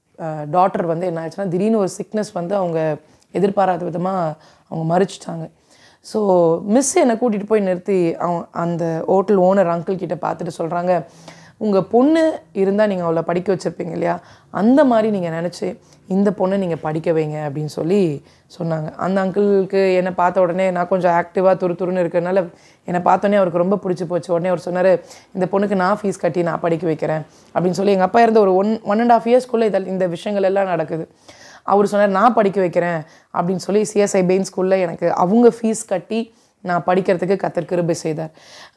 டாட்டர் வந்து என்ன ஆச்சுன்னா, திடீர்னு ஒரு சிக்னஸ் வந்து அவங்க எதிர்பாராத விதமாக அவங்க மறிச்சிட்டாங்க. ஸோ மிஸ் என்னை கூட்டிகிட்டு போய் நிறுத்தி அவங்க அந்த ஹோட்டல் ஓனர் அங்கிள் கிட்டே பார்த்துட்டு சொல்கிறாங்க, உங்கள் பொண்ணு இருந்தால் நீங்கள் அவளை படிக்க வச்சுருப்பீங்க இல்லையா, அந்த மாதிரி நீங்கள் நினச்சி இந்த பொண்ணை நீங்கள் படிக்க வைங்க அப்படின்னு சொல்லி சொன்னாங்க. அந்த அங்கிளுக்கு என்னை பார்த்த உடனே நான் கொஞ்சம் ஆக்டிவாக துரு துருன்னு இருக்கிறதுனால என்னை பார்த்தோன்னே அவருக்கு ரொம்ப பிடிச்சி போச்சு. உடனே அவர் சொன்னார், இந்த பொண்ணுக்கு நான் ஃபீஸ் கட்டி நான் படிக்க வைக்கிறேன் அப்படின்னு சொல்லி. எங்கள் அப்பா இருந்த ஒரு ஒன் ஒன் அண்ட் ஆஃப் இயர்ஸ்க்குள்ளே இதில் இந்த விஷயங்கள் எல்லாம் நடக்குது. அவர் சொன்னார், நான் படிக்க வைக்கிறேன் அப்படின்னு சொல்லி சிஎஸ்ஐ பெயின் ஸ்கூலில் எனக்கு அவங்க ஃபீஸ் கட்டி நான் படிக்கிறதுக்கு கர்த்தர் கிருபை செய்தார்.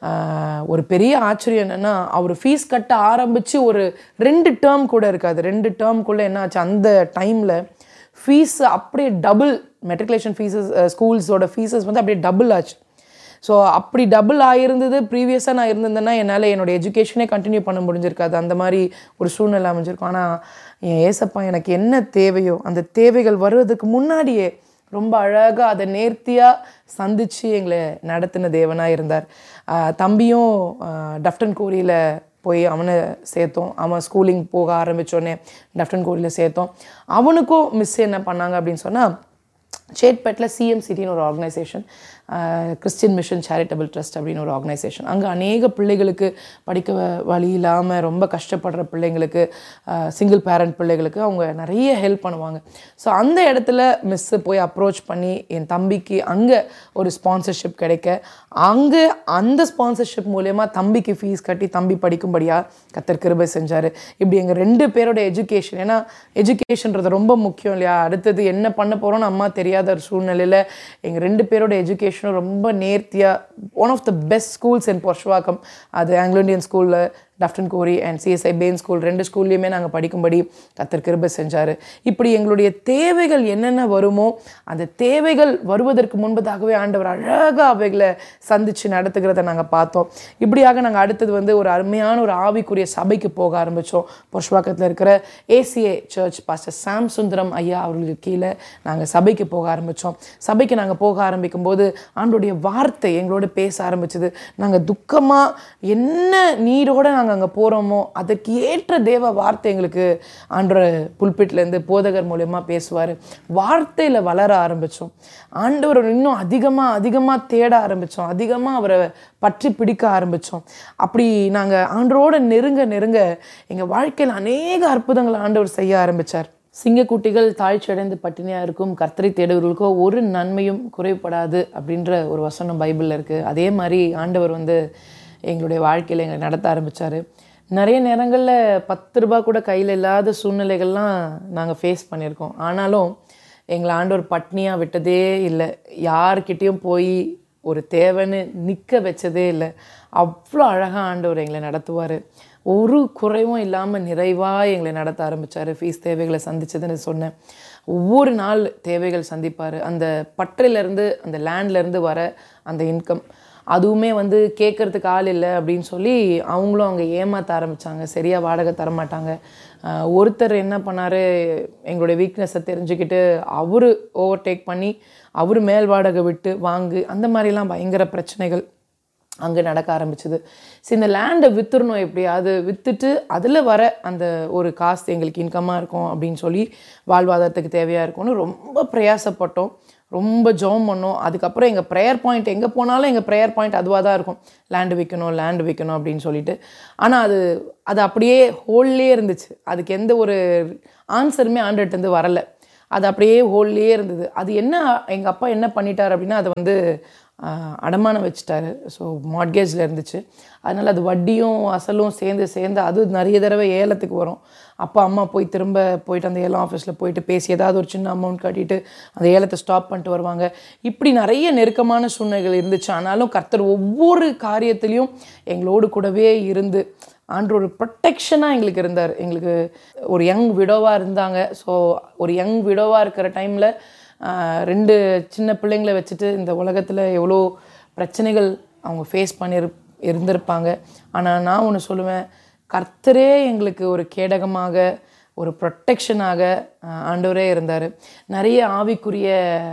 ஒரு பெரிய ஆச்சரியம் என்னென்னா, அவர் ஃபீஸ் கட்ட ஆரம்பித்து ஒரு ரெண்டு டேர்ம் கூட இருக்காது, ரெண்டு டேர்ம்குள்ளே என்ன ஆச்சு, அந்த டைமில் ஃபீஸ் அப்படியே டபுள், மெட்ரிகுலேஷன் ஃபீஸஸ் ஸ்கூல்ஸோட ஃபீஸஸ் வந்து அப்படியே டபுள் ஆச்சு. ஸோ அப்படி டபுள் ஆகிருந்தது ப்ரீவியஸாக நான் இருந்திருந்தேன்னா என்னால் என்னோடய எஜுகேஷனே கண்டினியூ பண்ண முடிஞ்சிருக்காது. அந்த மாதிரி ஒரு சூழ்நிலை அமைஞ்சிருக்கும். ஆனால் என் ஏசப்பா எனக்கு என்ன தேவையோ அந்த தேவைகள் வருவதுக்கு முன்னாடியே ரொம்ப அழகாக அதை நேர்த்தியாக சந்தித்து எங்களை நடத்தின தேவனாக இருந்தார். தம்பியும் டஃப்டன் கோரியில் போய் அவனை சேர்த்தோம். அவன் ஸ்கூலிங் போக ஆரம்பித்தோடனே டஃப்டன் கோரியில் சேர்த்தோம். அவனுக்கும் மிஸ் என்ன பண்ணாங்க அப்படின்னு சொன்னால், சேட்பேட்டில் சிஎம்சிடின்னு ஒரு organisation, Christian mission charitable trust அப்படின்னு ஒரு ஆர்கனைசேஷன். அங்கே அநேக பிள்ளைகளுக்கு படிக்க வழி இல்லாமல் ரொம்ப கஷ்டப்படுற பிள்ளைங்களுக்கு, சிங்கிள் பேரண்ட் பிள்ளைகளுக்கு அவங்க நிறைய ஹெல்ப் பண்ணுவாங்க. ஸோ அந்த இடத்துல மிஸ்ஸு போய் அப்ரோச் பண்ணி என் தம்பிக்கு அங்கே ஒரு ஸ்பான்சர்ஷிப் கிடைக்க, அங்கே அந்த ஸ்பான்சர்ஷிப் மூலயமா தம்பிக்கு ஃபீஸ் கட்டி தம்பி படிக்கும்படியாக கர்த்தர் கிருபை செஞ்சார். இப்படி எங்கள் ரெண்டு பேரோட எஜுகேஷன், ஏன்னா எஜுகேஷன்றது ரொம்ப முக்கியம் இல்லையா, அடுத்தது என்ன பண்ண போகிறோன்னு அம்மா தெரியாத ஒரு சூழ்நிலையில் எங்கள் ரெண்டு பேரோட எஜுகேஷனும் ரொம்ப நேர்த்தியாக, one of the best schools இன் பொர்ஷ்வாக்கம், அது ஆங்கிலோ இண்டியன் ஸ்கூலில் டஃப்டன் கோரி அண்ட் சிஎஸ்ஐ பெயின் ஸ்கூல் ரெண்டு ஸ்கூல்லையுமே நாங்கள் படிக்கும்படி கர்த்தர் கிருபை செஞ்சார். இப்படி எங்களுடைய தேவைகள் என்னென்ன வருமோ அந்த தேவைகள் வருவதற்கு முன்பதாகவே ஆண்டவர் அழகாக அவைகளை சந்தித்து நடத்துகிறத நாங்கள் பார்த்தோம். இப்படியாக நாங்கள் அடுத்தது வந்து ஒரு அருமையான ஒரு ஆவிக்குரிய சபைக்கு போக ஆரம்பித்தோம். பொர்ஷ்வாக்கத்தில் இருக்கிற ஏசிஏ சர்ச் பாஸ்டர் சாம் சுந்தரம் ஐயா அவர்களுக்கு கீழே நாங்கள் சபைக்கு போக ஆரம்பித்தோம். சபைக்கு நாங்கள் போக ஆரம்பிக்கும் போது ஆண்டோடைய வார்த்தை எங்களோட பேச ஆரம்பிச்சது. நாங்கள் துக்கமாக என்ன நீரோடு நாங்கள் அங்கே போகிறோமோ அதற்கு ஏற்ற தேவ வார்த்தை எங்களுக்கு ஆண்டவர் புல்பிட்லேருந்து போதகர் மூலமா பேசுவார். வார்த்தையில் வளர ஆரம்பித்தோம். ஆண்டவர் இன்னும் அதிகமாக அதிகமாக தேட ஆரம்பித்தோம். அதிகமாக அவரை பற்றி பிடிக்க ஆரம்பித்தோம். அப்படி நாங்கள் ஆண்டவரோட நெருங்க நெருங்க எங்கள் வாழ்க்கையில் அநேக அற்புதங்களை ஆண்டவர் செய்ய ஆரம்பித்தார். சிங்கக்குட்டிகள் தாழ்ச்சி அடைந்து பட்டினியாக இருக்கும், கர்த்தரை தேடுவர்களுக்கோ ஒரு நன்மையும் குறைபடாது அப்படின்ற ஒரு வசனம் பைபிளில் இருக்குது. அதே மாதிரி ஆண்டவர் வந்து எங்களுடைய வாழ்க்கையில் எங்களை நடத்த ஆரம்பித்தார். நிறைய நேரங்களில் பத்து ரூபா கூட கையில் இல்லாத சூழ்நிலைகள்லாம் நாங்கள் ஃபேஸ் பண்ணியிருக்கோம். ஆனாலும் எங்களை ஆண்டவர் பட்னியாக விட்டதே இல்லை. யார்கிட்டையும் போய் ஒரு தேவைன்னு நிற்க வச்சதே இல்லை. அவ்வளோ அழகாக ஆண்டவர் எங்களை நடத்துவார். ஒரு குறைவும் இல்லாமல் நிறைவாக எங்களை நடத்த ஆரம்பித்தார். ஃபீஸ் தேவைகளை சந்தித்ததுன்னு சொன்னேன். ஒவ்வொரு நாள் தேவைகள் சந்திப்பார். அந்த பற்றிலேருந்து அந்த லேண்ட்லேருந்து வர அந்த இன்கம், அதுவுமே வந்து கேட்குறதுக்கு ஆள் இல்லை அப்படின்னு சொல்லி அவங்களும் அவங்க ஏமாற்ற ஆரம்பித்தாங்க. சரியாக வாடகை தரமாட்டாங்க. ஒருத்தர் என்ன பண்ணார், எங்களுடைய வீக்னஸை தெரிஞ்சுக்கிட்டு அவர் ஓவர்டேக் பண்ணி அவர் மேல் வாடகை விட்டு வாங்கு, அந்த மாதிரிலாம் பயங்கர பிரச்சனைகள் அங்கே நடக்க ஆரம்பிச்சுது. சரி, இந்த லேண்டை விற்றுறணும், எப்படியாவது விற்றுட்டு அதில் வர அந்த ஒரு காசு எங்களுக்கு இன்கம்மாக இருக்கும் அப்படின்னு சொல்லி வாழ்வாதாரத்துக்கு தேவையாக இருக்கும்னு ரொம்ப பிரயாசப்பட்டோம். ரொம்ப ஜெபம் பண்ணோம். அதுக்கப்புறம் எங்கள் ப்ரேயர் பாயிண்ட் எங்கே போனாலும் எங்கள் ப்ரேயர் பாயிண்ட் அதுவாக தான் இருக்கும், லேண்டு விற்கணும் லேண்டு விற்கணும் அப்படின்னு சொல்லிட்டு. ஆனால் அது அது அப்படியே ஹோல்லே இருந்துச்சு. அதுக்கு எந்த ஒரு ஆன்சருமே ஆண்டர்கிட்டேருந்து வரலை. அது அப்படியே ஹோல்லே இருந்தது. அது என்ன, எங்கள் அப்பா என்ன பண்ணிட்டார் அப்படின்னா, அதை வந்து அடமானம் வச்சுட்டாரு. ஸோ மார்ட்கேஜில் இருந்துச்சு. அதனால் அது வட்டியும் அசலும் சேர்ந்து சேர்ந்து அது நிறைய தடவை ஏலத்துக்கு வரும். அப்பா அம்மா போய் திரும்ப போயிட்டு அந்த ஏலம் ஆஃபீஸில் போயிட்டு பேசி ஏதாவது ஒரு சின்ன அமௌண்ட் கட்டிட்டு அந்த ஏலத்தை ஸ்டாப் பண்ணிட்டு வருவாங்க. இப்படி நிறைய நெருக்கமான சூழ்நிலைகள் இருந்துச்சு. ஆனாலும் கர்த்தர் ஒவ்வொரு காரியத்திலையும் எங்களோடு கூடவே இருந்து ஆண்டவர் ஒரு ப்ரொட்டெக்ஷனாக எங்களுக்கு இருந்தார். எங்களுக்கு ஒரு யங் விடோவாக இருந்தாங்க. ஸோ ஒரு யங் விடோவாக இருக்கிற டைமில் ரெண்டு சின்ன பிள்ளைங்களை வச்சுட்டு இந்த உலகத்தில் எவ்வளோ பிரச்சனைகள் அவங்க ஃபேஸ் பண்ணி இருந்திருப்பாங்க. ஆனால் நான் ஒன்று சொல்லுவேன், கர்த்தரே எங்களுக்கு ஒரு கேடகமாக ஒரு ப்ரொட்டெக்ஷனாக ஆண்டவரே இருந்தார். நிறைய ஆவிக்குரிய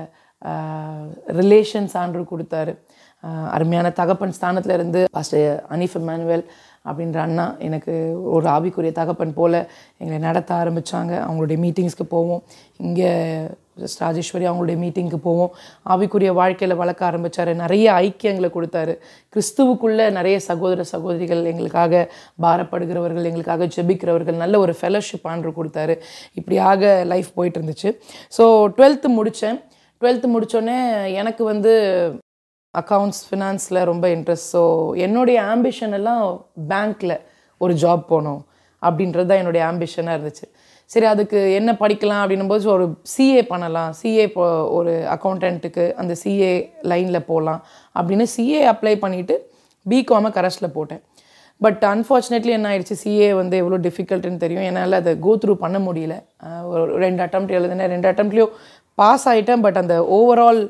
ரிலேஷன்ஸ் ஆண்டவர் கொடுத்தாரு. அருமையான தகப்பன் ஸ்தானத்தில் இருந்து பாஸ்டர் அனீஃப் இமானுவேல் அப்படின்ற அண்ணா எனக்கு ஒரு ஆவிக்குரிய தகப்பன் போல் எங்களை நடத்த ஆரம்பித்தாங்க. அவங்களுடைய மீட்டிங்ஸ்க்கு போவோம். இங்கே ராஜேஸ்வரி அவங்களுடைய மீட்டிங்க்கு போவோம். ஆவிக்குரிய வாழ்க்கையில் வளர்க்க ஆரம்பித்தார். நிறைய ஐக்கியங்களை கொடுத்தாரு. கிறிஸ்துவுக்குள்ளே நிறைய சகோதர சகோதரிகள் எங்களுக்காக பாரப்படுகிறவர்கள், எங்களுக்காக ஜெபிக்கிறவர்கள், நல்ல ஒரு ஃபெலோஷிப் ஆண்டு கொடுத்தாரு. இப்படியாக லைஃப் போயிட்டு இருந்துச்சு. ஸோ டுவெல்த்து முடித்தேன். டுவெல்த்து முடித்தோடனே எனக்கு வந்து அக்கௌண்ட்ஸ் ஃபினான்ஸில் ரொம்ப இன்ட்ரெஸ்ட். ஸோ என்னுடைய ஆம்பிஷன் எல்லாம் பேங்க்கில் ஒரு ஜாப் போகணும் அப்படின்றது தான் என்னுடைய ஆம்பிஷனாக இருந்துச்சு. சரி, அதுக்கு என்ன படிக்கலாம் அப்படின்னும்போது ஒரு சிஏ பண்ணலாம், சிஏ இப்போ ஒரு அக்கௌண்டண்ட்டுக்கு அந்த சிஏ லைனில் போகலாம் அப்படின்னு சிஏ அப்ளை பண்ணிவிட்டு பிகாமை கரஸ்டில் போட்டேன். பட் அன்ஃபார்ச்சுனேட்லி என்ன ஆயிடுச்சு, சிஏ வந்து எவ்வளோ டிஃபிகல்ட்டுன்னு தெரியும். என்னால் அதை கோ த்ரூ பண்ண முடியல. ஒரு ரெண்டு அட்டம்ப்ட் எழுதுனேன். ரெண்டு அட்டம்ப்ட்லேயும் பாஸ் ஆகிட்டேன். பட் அந்த ஓவரால்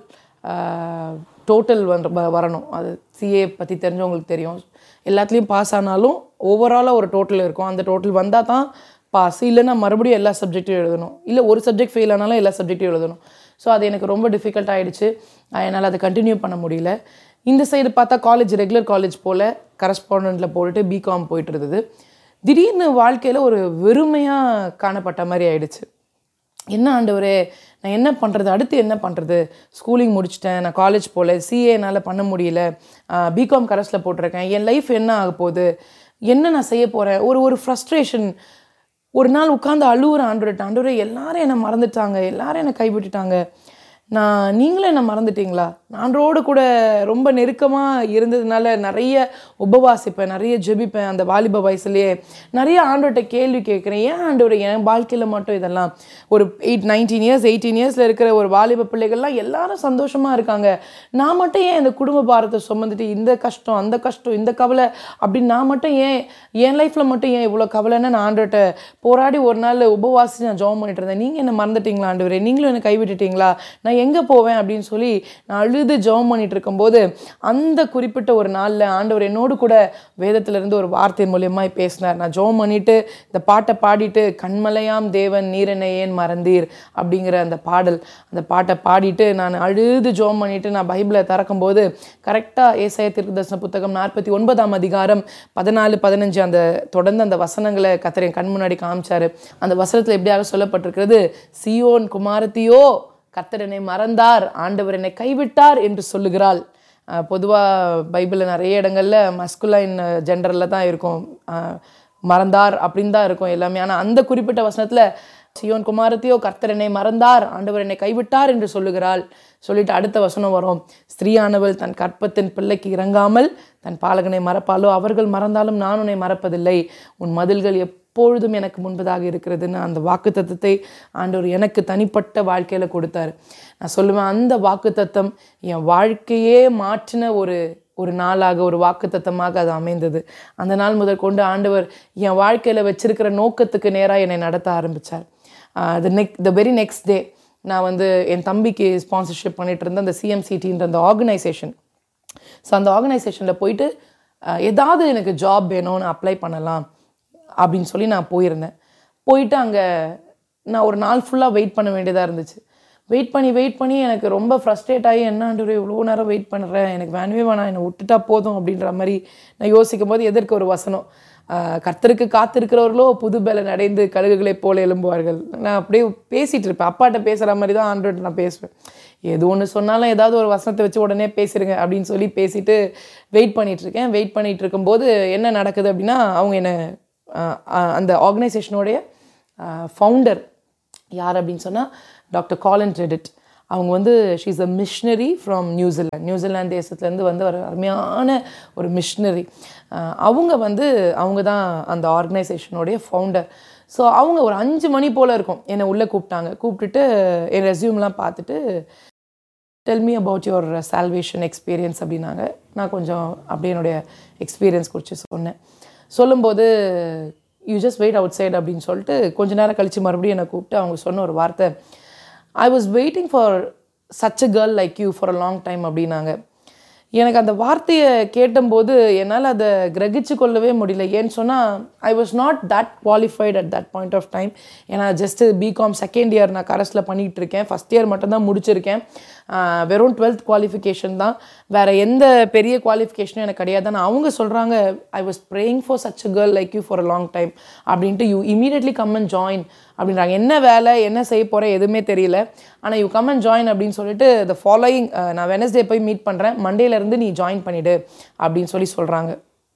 டோட்டல் வந்து வரணும். அது சிஏ பற்றி தெரிஞ்சவங்களுக்கு தெரியும். எல்லாத்துலேயும் பாஸ் ஆனாலும் ஓவராலாக ஒரு டோட்டல் இருக்கும். அந்த டோட்டல் வந்தால் தான் பாஸ். இல்லைன்னா மறுபடியும் எல்லா சப்ஜெக்ட்டும் எழுதணும். இல்லை ஒரு சப்ஜெக்ட் ஃபெயில் ஆனாலும் எல்லா சப்ஜெக்ட்டும் எழுதணும். ஸோ அது எனக்கு ரொம்ப டிஃபிகல்ட் ஆகிடுச்சு. என்னால் அதை கண்டினியூ பண்ண முடியல. இந்த சைடு பார்த்தா காலேஜ் ரெகுலர் காலேஜ் போல் கரஸ்பாண்டண்ட்டில் போட்டுட்டு பிகாம் போயிட்டு இருந்தது. திடீர்னு வாழ்க்கையில் ஒரு வெறுமையாக காணப்பட்ட மாதிரி ஆயிடுச்சு. என்ன ஆண்டவரே, நான் என்ன பண்ணுறது, அடுத்து என்ன பண்ணுறது, ஸ்கூலிங் முடிச்சிட்டேன், நான் காலேஜ் போகல, சிஏ என்னால் பண்ண முடியல, பிகாம் கரஸில் போட்டிருக்கேன், என் லைஃப் என்ன ஆக போகுது, என்ன நான் செய்ய போகிறேன், ஒரு ஒரு ஃப்ரஸ்ட்ரேஷன். ஒரு நாள் உட்காந்து அழுவுற ஆண்டவர்கிட்ட, ஆண்டவரே எல்லாரும் என்னை மறந்துட்டாங்க, எல்லாரும் என்னை கைவிட்டுட்டாங்க, நான் நீங்களும் என்ன மறந்துட்டீங்களா? ஆண்டவரோடு கூட ரொம்ப நெருக்கமாக இருந்ததுனால நிறைய உபவாசிப்பேன், நிறைய ஜெபிப்பேன். அந்த வாலிப வயசுலேயே நிறைய ஆண்டவர்கிட்ட கேள்வி கேட்குறேன். ஏன் ஆண்டவர் என் வாழ்க்கையில் மட்டும் இதெல்லாம்? ஒரு எயிட் நைன்டீன் இயர்ஸ் எயிட்டீன் இயர்ஸில் இருக்கிற ஒரு வாலிப பிள்ளைகள்லாம் எல்லாரும் சந்தோஷமாக இருக்காங்க. நான் மட்டும் ஏன் இந்த குடும்ப பாரத்தை சுமந்துட்டு இந்த கஷ்டம் அந்த கஷ்டம் இந்த கவலை அப்படின்னு நான் மட்டும் ஏன் என் லைஃப்பில் மட்டும் ஏன் இவ்வளோ கவலைன்னு நான் ஆண்டவர்கிட்ட போராடி ஒரு நாள் உபவாசி நான் ஜெபம் பண்ணிட்டு இருந்தேன். நீங்கள் என்ன மறந்துட்டீங்களா ஆண்டவரே, நீங்களும் என்னை கைவிட்டுட்டீங்களா, நான் எங்கே போவேன் அப்படின்னு சொல்லி நான் அழுது ஜெபம் பண்ணிட்டு இருக்கும்போது அந்த குறிப்பிட்ட ஒரு நாளில் ஆண்டவர் என்னோடு கூட வேதத்திலிருந்து ஒரு வார்த்தை மூலியமாக பேசினார். நான் ஜெபம் பண்ணிட்டு இந்த பாட்டை பாடிட்டு, கண்மலையாம் தேவன் நீர் என்னை ஏன் மறந்தீர் அப்படிங்கிற அந்த பாடல், அந்த பாட்டை பாடிட்டு நான் அழுது ஜெபம் பண்ணிட்டு நான் பைபிளை திறக்கும்போது கரெக்டாக ஏசாயா தீர்க்கதரிசன புத்தகம் நாற்பத்தி ஒன்பதாம் அதிகாரம் பதினாலு பதினஞ்சு அந்த தொடர்ந்து அந்த வசனங்களை கர்த்தர் என் கண் முன்னாடி காமிச்சாரு. அந்த வசனத்தில் எப்படியாக சொல்லப்பட்டிருக்கிறது, சீயோன் குமாரத்தியோ கர்த்தர் என்னை மறந்தார், ஆண்டவர் என்னை கைவிட்டார் என்று சொல்லுகிறாள். பொதுவாக பைபிளில் நிறைய இடங்களில் மஸ்குலைன் ஜெண்டரில் தான் இருக்கும், மறந்தார் அப்படின்னு தான் இருக்கும் எல்லாமே. ஆனால் அந்த குறிப்பிட்ட வசனத்தில் சீயோன் குமாரத்தியோ கர்த்தர் என்னை மறந்தார், ஆண்டவர் என்னை கைவிட்டார் என்று சொல்லுகிறாள். சொல்லிட்டு அடுத்த வசனம் வரும், ஸ்திரீயானவள் தன் கற்பத்தின் பிள்ளைக்கு இறங்காமல் தன் பாலகனை மறப்பாளோ, அவர்கள் மறந்தாலும் நான் உன்னை மறப்பதில்லை, உன் மதில்கள் எப்பொழுதும் எனக்கு முன்பதாக இருக்கிறதுன்னு அந்த வாக்குத்தத்தத்தை ஆண்டவர் எனக்கு தனிப்பட்ட வாழ்க்கையில் கொடுத்தாரு. நான் சொல்லுவேன், அந்த வாக்குத்தத்தம் என் வாழ்க்கையே மாற்றின ஒரு ஒரு நாளாக ஒரு வாக்குத்தத்தமாக அது அமைந்தது. அந்த நாள் முதல் கொண்டு ஆண்டவர் என் வாழ்க்கையில் வச்சிருக்கிற நோக்கத்துக்கு நேராக என்னை நடத்த ஆரம்பித்தார். த neck the very next day நான் வந்து என் தம்பிக்கு ஸ்பான்சர்ஷிப் பண்ணிகிட்டு இருந்த அந்த சிஎம்சிடின்ற அந்த ஆர்கனைசேஷன், ஸோ அந்த ஆர்கனைசேஷனில் போயிட்டு ஏதாவது எனக்கு ஜாப் வேணும்னு அப்ளை பண்ணலாம் அப்படின்னு சொல்லி நான் போயிருந்தேன். போயிட்டு அங்கே நான் ஒரு நாள் ஃபுல்லாக வெயிட் பண்ண வேண்டியதாக இருந்துச்சு. வெயிட் பண்ணி வெயிட் பண்ணி எனக்கு ரொம்ப ஃப்ரஸ்ட்ரேட் ஆகி, என்னாண்டு இவ்வளோ நேரம் வெயிட் பண்ணுறேன், எனக்கு வேணவே வேணாம், என்னை விட்டுட்டா போதும் அப்படின்ற மாதிரி நான் யோசிக்கும் போது எதற்கு ஒரு வசனம், கர்த்தருக்கு காத்திருக்கிறவர்களோ புது பலன் அடைந்து கழுகுகளை போல எழும்புவார்கள். நான் அப்படியே பேசிகிட்டு இருப்பேன், அப்பாட்ட பேசுகிற மாதிரி தான் ஆண்டவர்கிட்ட நான் பேசுவேன். எது ஒன்று சொன்னாலும் ஏதாவது ஒரு வசனத்தை வச்சு உடனே பேசிடுங்க அப்படின்னு சொல்லி பேசிட்டு வெயிட் பண்ணிகிட்ருக்கேன். வெயிட் பண்ணிகிட்டு இருக்கும்போது என்ன நடக்குது அப்படின்னா, அவங்க என்னை அந்த ஆர்கனைசேஷனுடைய ஃபவுண்டர் யார் அப்படின்னு சொன்னால் டாக்டர் காலின் ரெடிட், அவங்க வந்து she is a missionary from New Zealand New Zealand தேசத்துலேருந்து வந்து ஒரு அருமையான ஒரு மிஷனரி. அவங்க வந்து அவங்க தான் அந்த ஆர்கனைசேஷனுடைய ஃபவுண்டர். ஸோ அவங்க ஒரு அஞ்சு மணி போல் இருக்கும் என்னை உள்ளே கூப்பிட்டாங்க. கூப்பிட்டுட்டு என் ரெஸ்யூம்லாம் பார்த்துட்டு tell me about your salvation experience அப்படின்னாங்க. நான் கொஞ்சம் அப்படியே என்னுடைய எக்ஸ்பீரியன்ஸ் குறித்து சொன்னேன். சொல்லும்போது you just wait out side அப்படின்னு சொல்லிட்டு கொஞ்ச நேரம் கழித்து மறுபடியும் என்னை கூப்பிட்டு அவங்க சொன்ன ஒரு வார்த்தை, I was waiting for such a girl like you for a long time அப்படின்னாங்க. எனக்கு அந்த வார்த்தையை கேட்டம்போது என்னால் அதை கிரகிச்சு கொள்ளவே முடியல. ஏன்னு சொன்னால் I was not that qualified at that point of time. ஏன்னா ஜஸ்ட்டு பிகாம் செகண்ட் இயர் நான் கரஸில் பண்ணிகிட்டு இருக்கேன். ஃபஸ்ட் இயர் மட்டும்தான் முடிச்சிருக்கேன். வெறும் டுவெல்த் குவாலிஃபிகேஷன் தான், வேறு எந்த பெரிய குவாலிஃபிகேஷனும் எனக்கு கிடையாது. ஆனால் அவங்க சொல்கிறாங்க, I was praying for such a girl like you for a long time அப்படின்ட்டு, you immediately come and join அப்படின்றாங்க. என்ன வேலை என்ன செய்ய போகிறேன் எதுவுமே தெரியல, ஆனால் யூ கம் அண்ட் ஜாயின் அப்படின்னு சொல்லிட்டு த ஃபாலோயிங் நான் வெனஸ்டே போய் மீட் பண்ணுறேன், மண்டேலேருந்து நீ ஜாயின் பண்ணிவிடு அப்படின்னு சொல்லி சொல்கிறாங்க.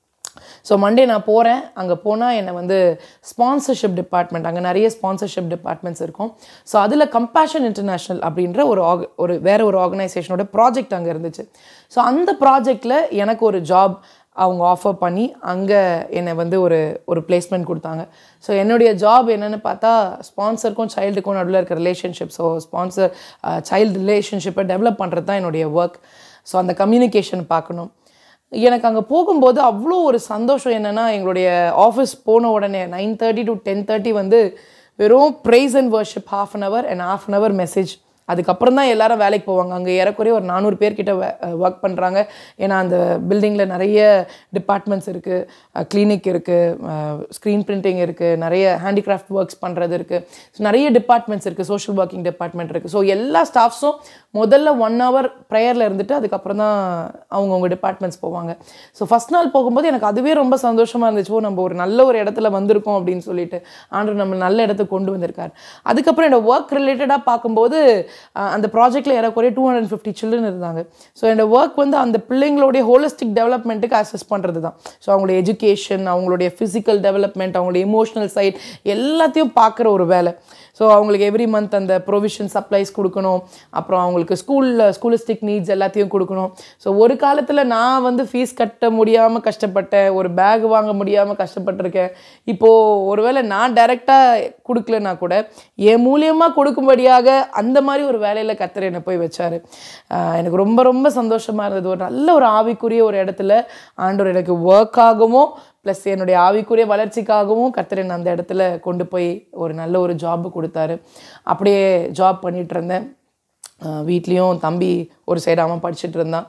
ஸோ மண்டே நான் போகிறேன். அங்கே போனால் என்னை வந்து ஸ்பான்சர்ஷிப் டிபார்ட்மெண்ட், அங்கே நிறைய ஸ்பான்சர்ஷிப் டிபார்ட்மெண்ட்ஸ் இருக்கும். ஸோ அதில் கம்பேஷன் இன்டர்நேஷ்னல் அப்படின்ற ஒரு ஆக ஒரு வேறு ஒரு ஆர்கனைசேஷனோட ப்ராஜெக்ட் அங்கே இருந்துச்சு. ஸோ அந்த ப்ராஜெக்டில் எனக்கு ஒரு ஜாப் அவங்க ஆஃபர் பண்ணி அங்கே என்னை வந்து ஒரு ஒரு பிளேஸ்மெண்ட் கொடுத்தாங்க. ஸோ என்னுடைய ஜாப் என்னென்னு பார்த்தா, ஸ்பான்சருக்கும் சைல்டுக்கும் நடுவில் இருக்க ரிலேஷன்ஷிப், ஸோ ஸ்பான்சர் சைல்டு ரிலேஷன்ஷிப்பை டெவலப் பண்ணுறது தான் என்னுடைய ஒர்க். ஸோ அந்த கம்யூனிகேஷன் பார்க்கணும். எனக்கு அங்கே போகும்போது அவ்வளோ ஒரு சந்தோஷம். என்னென்னா, எங்களுடைய ஆஃபீஸ் போன உடனே nine thirty to ten thirty வந்து வெறும் price and worship half an hour and half an hour message. அதுக்கப்புறம் தான் எல்லாரும் வேலைக்கு போவாங்க. அங்கே ஏறக்குறைய ஒரு நானூறு பேர்கிட்ட ஒர்க் பண்ணுறாங்க. ஏன்னா அந்த பில்டிங்கில் நிறைய டிபார்ட்மெண்ட்ஸ் இருக்குது, கிளினிக் இருக்குது, ஸ்க்ரீன் பிரிண்டிங் இருக்குது, நிறைய ஹேண்டிகிராஃப்ட் ஒர்க்ஸ் பண்ணுறது இருக்குது. ஸோ நிறைய டிபார்ட்மெண்ட்ஸ் இருக்குது, சோஷியல் ஒர்க்கிங் டிபார்ட்மெண்ட் இருக்குது. ஸோ எல்லா ஸ்டாஃப்ஸும் முதல்ல ஒன் ஹவர் ப்ரேயரில் இருந்துட்டு அதுக்கப்புறம் தான் அவங்கவுங்க டிபார்ட்மெண்ட்ஸ் போவாங்க. ஸோ ஃபஸ்ட் நாள் போகும்போது எனக்கு அதுவே ரொம்ப சந்தோஷமாக இருந்துச்சு. ஓ, நம்ம ஒரு நல்ல ஒரு இடத்துல வந்திருக்கோம் அப்படின்னு சொல்லிட்டு ஆண்டவர் நம்ம நல்ல இடத்துக்கு கொண்டு வந்திருக்கார். அதுக்கப்புறம் என்னோட ஒர்க் ரிலேட்டடாக பார்க்கும்போது அந்த ப்ராஜெக்டில் ஏறக்குறைய டூ ஹண்ட்ரட் ஃபிஃப்டி சில்ட்ரன் இருந்தாங்க. ஸோ என்னோட ஒர்க் வந்து அந்த பிள்ளைங்களுடைய ஹோலிஸ்டிக் டெவலப்மெண்ட்டுக்கு அசஸ் பண்ணுறது தான். ஸோ அவங்களுடைய எஜுகேஷன், அவங்களுடைய ஃபிசிக்கல் டெவலப்மெண்ட், அவங்களுடைய எமோஷனல் சைட் எல்லாத்தையும் பார்க்குற ஒரு வேலை. ஸோ அவங்களுக்கு எவ்ரி மந்த் அந்த ப்ரொவிஷன் சப்ளைஸ் கொடுக்கணும், அப்புறம் அவங்களுக்கு ஸ்கூலில் ஸ்கூலிஸ்டிக் நீட்ஸ் எல்லாத்தையும் கொடுக்கணும். ஸோ ஒரு காலத்தில் நான் வந்து ஃபீஸ் கட்ட முடியாமல் கஷ்டப்பட்டேன், ஒரு பேக் வாங்க முடியாமல் கஷ்டப்பட்டிருக்கேன். இப்போது ஒருவேளை நான் டைரெக்டாக கொடுக்கலன்னா கூட என் மூலியமாக கொடுக்கும்படியாக அந்த மாதிரி ஒரு வேலையில் கர்த்தர் என்னை போய் வச்சார். எனக்கு ரொம்ப ரொம்ப சந்தோஷமாக இருந்தது. ஒரு நல்ல ஒரு ஆவிக்குரிய ஒரு இடத்துல ஆண்டவர் எனக்கு ஒர்க்காகவும் ப்ளஸ் என்னுடைய ஆவிக்குரிய வளர்ச்சிக்காகவும் கர்த்தர் என்னை அந்த இடத்துல கொண்டு போய் ஒரு நல்ல ஒரு ஜாப்பு கொடுத்தாரு. அப்படியே ஜாப் பண்ணிகிட்டு இருந்தேன். வீட்லேயும் தம்பி ஒரு சைடு அவன் படிச்சுட்டு இருந்தான்.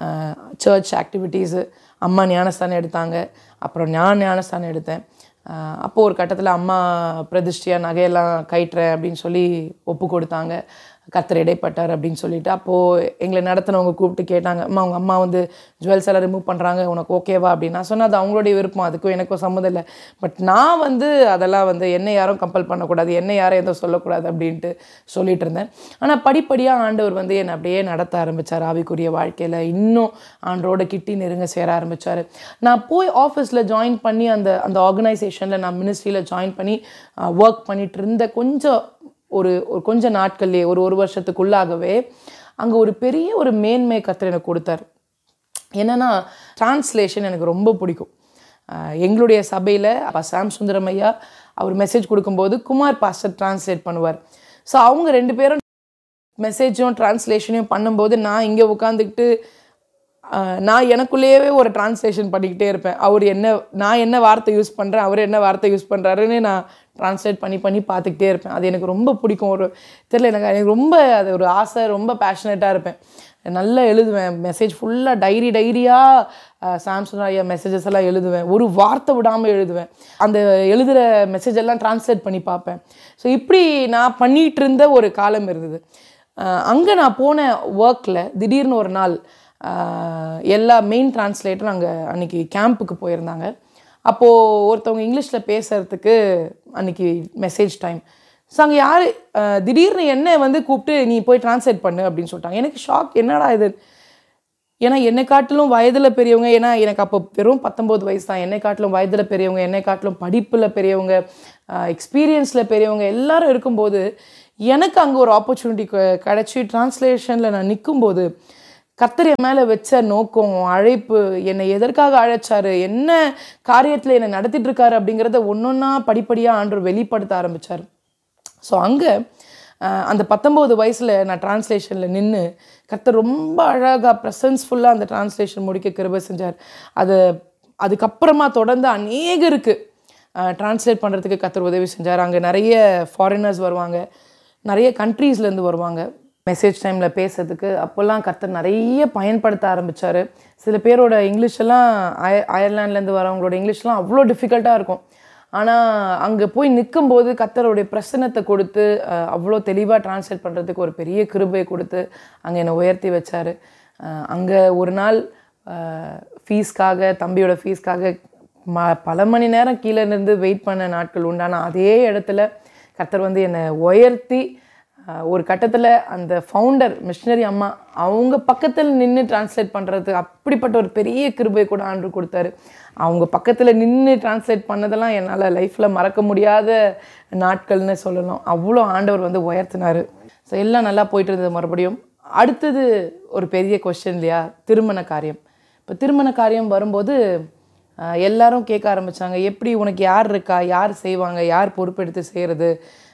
சர்ச் ஆக்டிவிட்டீஸு, அம்மா ஞானஸ்தானம் எடுத்தாங்க, அப்புறம் நான் ஞானஸ்தானம் எடுத்தேன். அப்போது ஒரு கட்டத்தில் அம்மா பிரதிஷ்டியாக நகையெல்லாம் கயிட்டுறேன் அப்படின்னு சொல்லி ஒப்பு கொடுத்தாங்க. கர்த்தர் இடைப்பட்டார் அப்படின்னு சொல்லிட்டு அப்போது எங்களை நடத்தினவங்க கூப்பிட்டு கேட்டாங்க, அம்மா அவங்க அம்மா வந்து ஜுவல்ஸ் எல்லாம் ரிமூவ் பண்ணுறாங்க, உனக்கு ஓகேவா அப்படின்னு. நான் சொன்னேன், அது அவங்களுடைய விருப்பம், அதுக்கும் எனக்கும் சம்மந்தம் இல்லை. பட் நான் வந்து அதெல்லாம் வந்து என்னை யாரும் கம்பல் பண்ணக்கூடாது, என்னை யாரும் எதுவும் சொல்லக்கூடாது அப்படின்ட்டு சொல்லிட்டு இருந்தேன். ஆனால் படிப்படியாக ஆண்டவர் வந்து என்னை அப்படியே நடத்த ஆரம்பித்தார். ஆவிக்குரிய வாழ்க்கையில் இன்னும் ஆண்டரோட கிட்டி நெருங்க சேர ஆரம்பித்தார். நான் போய் ஆஃபீஸில் ஜாயின் பண்ணி அந்த அந்த ஆர்கனைசேஷனில் நான் மினிஸ்ட்ரியில் ஜாயின் பண்ணி ஒர்க் பண்ணிகிட்டு இருந்த கொஞ்சம் ஒரு ஒரு கொஞ்ச நாட்கள்லேயே ஒரு ஒரு வருஷத்துக்குள்ளாகவே அங்கே ஒரு பெரிய ஒரு மேன்மை கர்த்தர் எனக்கு கொடுத்தார். என்னென்னா, டிரான்ஸ்லேஷன் எனக்கு ரொம்ப பிடிக்கும். எங்களுடைய சபையில் அப்பா சாம் சுந்தரம் ஐயா அவர் மெசேஜ் கொடுக்கும்போது குமார் பாஸ்டர் டிரான்ஸ்லேட் பண்ணுவார். ஸோ அவங்க ரெண்டு பேரும் மெசேஜும் டிரான்ஸ்லேஷனையும் பண்ணும்போது நான் இங்கே உட்காந்துக்கிட்டு நான் எனக்குள்ளேயே ஒரு டிரான்ஸ்லேஷன் பண்ணிக்கிட்டே இருப்பேன். அவர் என்ன நான் என்ன வார்த்தை யூஸ் பண்ணுறேன், அவர் என்ன வார்த்தை யூஸ் பண்ணுறாருன்னு நான் ட்ரான்ஸ்லேட் பண்ணி பண்ணி பார்த்துக்கிட்டே இருப்பேன். அது எனக்கு ரொம்ப பிடிக்கும். ஒரு தெரியல, எனக்கு எனக்கு ரொம்ப அது ஒரு ஆசை, ரொம்ப பேஷனேட்டாக இருப்பேன். நல்லா எழுதுவேன் மெசேஜ் ஃபுல்லாக, டைரி டைரியாக சாம்சங் ஐயா மெசேஜஸ் எல்லாம் எழுதுவேன், ஒரு வார்த்தை விடாமல் எழுதுவேன். அந்த எழுதுகிற மெசேஜ் எல்லாம் ட்ரான்ஸ்லேட் பண்ணி பார்ப்பேன். ஸோ இப்படி நான் பண்ணிகிட்டு இருந்த ஒரு காலம் இருந்தது. அங்கே நான் போன ஒர்க்கில் திடீர்னு ஒரு நாள் எல்லா மெயின் டிரான்ஸ்லேட்டரும் அங்கே அன்றைக்கி கேம்புக்கு போயிருந்தாங்க. அப்போது ஒருத்தவங்க இங்கிலீஷில் பேசுகிறதுக்கு அன்றைக்கி மெசேஜ் டைம். ஸோ அங்கே யார் திடீர்னு என்ன வந்து கூப்பிட்டு நீ போய் டிரான்ஸ்லேட் பண்ணு அப்படின்னு சொல்லிட்டாங்க. எனக்கு ஷாக், என்னடா இது. ஏன்னா என்னை காட்டிலும் வயதில் பெரியவங்க, ஏன்னா எனக்கு அப்போ வெறும் பத்தொம்போது வயசு தான். என்னை காட்டிலும் வயதில் பெரியவங்க, என்னை காட்டிலும் படிப்பில் பெரியவங்க, எக்ஸ்பீரியன்ஸில் பெரியவங்க எல்லாரும் இருக்கும்போது எனக்கு அங்கே ஒரு ஆப்பர்ச்சுனிட்டி கிடச்சி டிரான்ஸ்லேஷனில் நான் நிற்கும்போது கர்த்தர் என் மேலே வச்ச நோக்கம், அழைப்பு, என்னை எதற்காக அழைச்சாரு, என்ன காரியத்தில் என்னை நடத்திட்டு இருக்காரு அப்படிங்கிறத ஒன்று ஒன்றா படிப்படியாக ஆண்டவர் வெளிப்படுத்த ஆரம்பித்தார். ஸோ அங்கே அந்த பத்தொம்போது வயசில் நான் டிரான்ஸ்லேஷனில் நின்று கர்த்தர் ரொம்ப அழகாக ப்ரெசன்ஸ்ஃபுல்லாக அந்த டிரான்ஸ்லேஷன் முடிக்க கிருபை செஞ்சார். அது அதுக்கப்புறமா தொடர்ந்து அநேகருக்கு டிரான்ஸ்லேட் பண்ணுறதுக்கு கர்த்தர் உதவி செஞ்சார். அங்கே நிறைய ஃபாரினர்ஸ் வருவாங்க, நிறைய கண்ட்ரீஸ்லேருந்து வருவாங்க மெசேஜ் டைமில் பேசுறதுக்கு. அப்போல்லாம் கர்த்தர் நிறைய பயன்படுத்த ஆரம்பித்தார். சில பேரோட இங்கிலீஷெல்லாம் அய அயர்லாண்ட்லேருந்து வரவங்களோட இங்கிலீஷ்லாம் அவ்வளோ டிஃபிகல்ட்டாக இருக்கும். ஆனால் அங்கே போய் நிற்கும்போது கர்த்தருடைய பிரசன்னத்தை கொடுத்து அவ்வளோ தெளிவாக டிரான்ஸ்லேட் பண்ணுறதுக்கு ஒரு பெரிய கிருபையை கொடுத்து அங்கே என்னை உயர்த்தி வச்சார். அங்கே ஒரு நாள் ஃபீஸ்க்காக, தம்பியோட ஃபீஸ்க்காக ம பல மணி நேரம் கீழே இருந்து வெயிட் பண்ண நாட்கள் உண்டான அதே இடத்துல கர்த்தர் வந்து என்னை உயர்த்தி ஒரு கட்டத்தில் அந்த ஃபவுண்டர் மிஷினரி அம்மா அவங்க பக்கத்தில் நின்று டிரான்ஸ்லேட் பண்ணுறது அப்படிப்பட்ட ஒரு பெரிய கிருபை கூட ஆண்டு கொடுத்தாரு. அவங்க பக்கத்தில் நின்று டிரான்ஸ்லேட் பண்ணதெல்லாம் என்னால் லைஃப்பில் மறக்க முடியாத நாட்கள்னு சொல்லலாம். அவ்வளோ ஆண்டவர் வந்து உயர்த்தினார். ஸோ எல்லாம் நல்லா போயிட்டு இருந்தது. மறுபடியும் அடுத்தது ஒரு பெரிய கொஸ்டின் இல்லையா, திருமண காரியம். இப்போ திருமண காரியம் வரும்போது எல்லாரும் கேட்க ஆரம்பித்தாங்க, எப்படி உனக்கு யார் இருக்கா, யார் செய்வாங்க, யார் பொறுப்பெடுத்து செய்கிறது,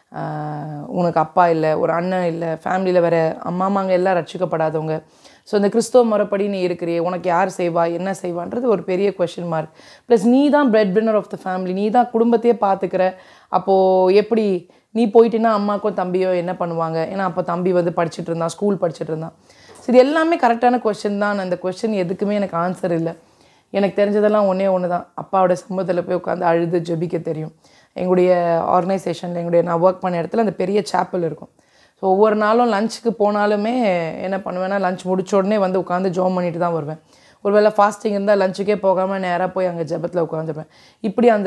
உனக்கு அப்பா இல்லை, ஒரு அண்ணன் இல்லை, ஃபேமிலியில் வேறு அம்மாமாங்க எல்லாம் ரட்சிக்கப்படாதவங்க, ஸோ இந்த கிறிஸ்தவ முறைப்படி நீ இருக்கிறியே, உனக்கு யார் செய்வா, என்ன செய்வான்றது ஒரு பெரிய கொஷின் மார்க். ப்ளஸ் நீ தான் bread winner of the family, நீ தான் குடும்பத்தையே பார்த்துக்கிற, அப்போது எப்படி நீ போயிட்டீன்னா அம்மாக்கும் தம்பியோ என்ன பண்ணுவாங்க? ஏன்னா அப்போ தம்பி வந்து படிச்சுட்டு இருந்தான், ஸ்கூல் படிச்சுட்டு இருந்தான். சரி, எல்லாமே கரெக்டான கொஷின் தான். அந்த கொஷின் எதுக்குமே எனக்கு ஆன்சர் இல்லை. எனக்கு தெரிஞ்சதெல்லாம் ஒன்றே ஒன்று தான், அப்பாவோட சமூகத்தில் போய் உட்காந்து அழுது ஜெபிக்க தெரியும். எங்களுடைய ஆர்கனைசேஷனில், எங்களுடைய நான் ஒர்க் பண்ண இடத்துல அந்த பெரிய சாப்பல் இருக்கும். ஸோ ஒவ்வொரு நாளும் லஞ்சுக்கு போனாலுமே என்ன பண்ணுவேன்னா, லஞ்ச் முடிச்ச உடனே வந்து உட்காந்து ஜோம் பண்ணிட்டு தான் வருவேன். ஒருவேளை ஃபாஸ்டிங் இருந்தால் லஞ்சுக்கே போகாமல் நேராக போய் அங்கே ஜெபத்தில் உட்காந்துருப்பேன். இப்படி அந்த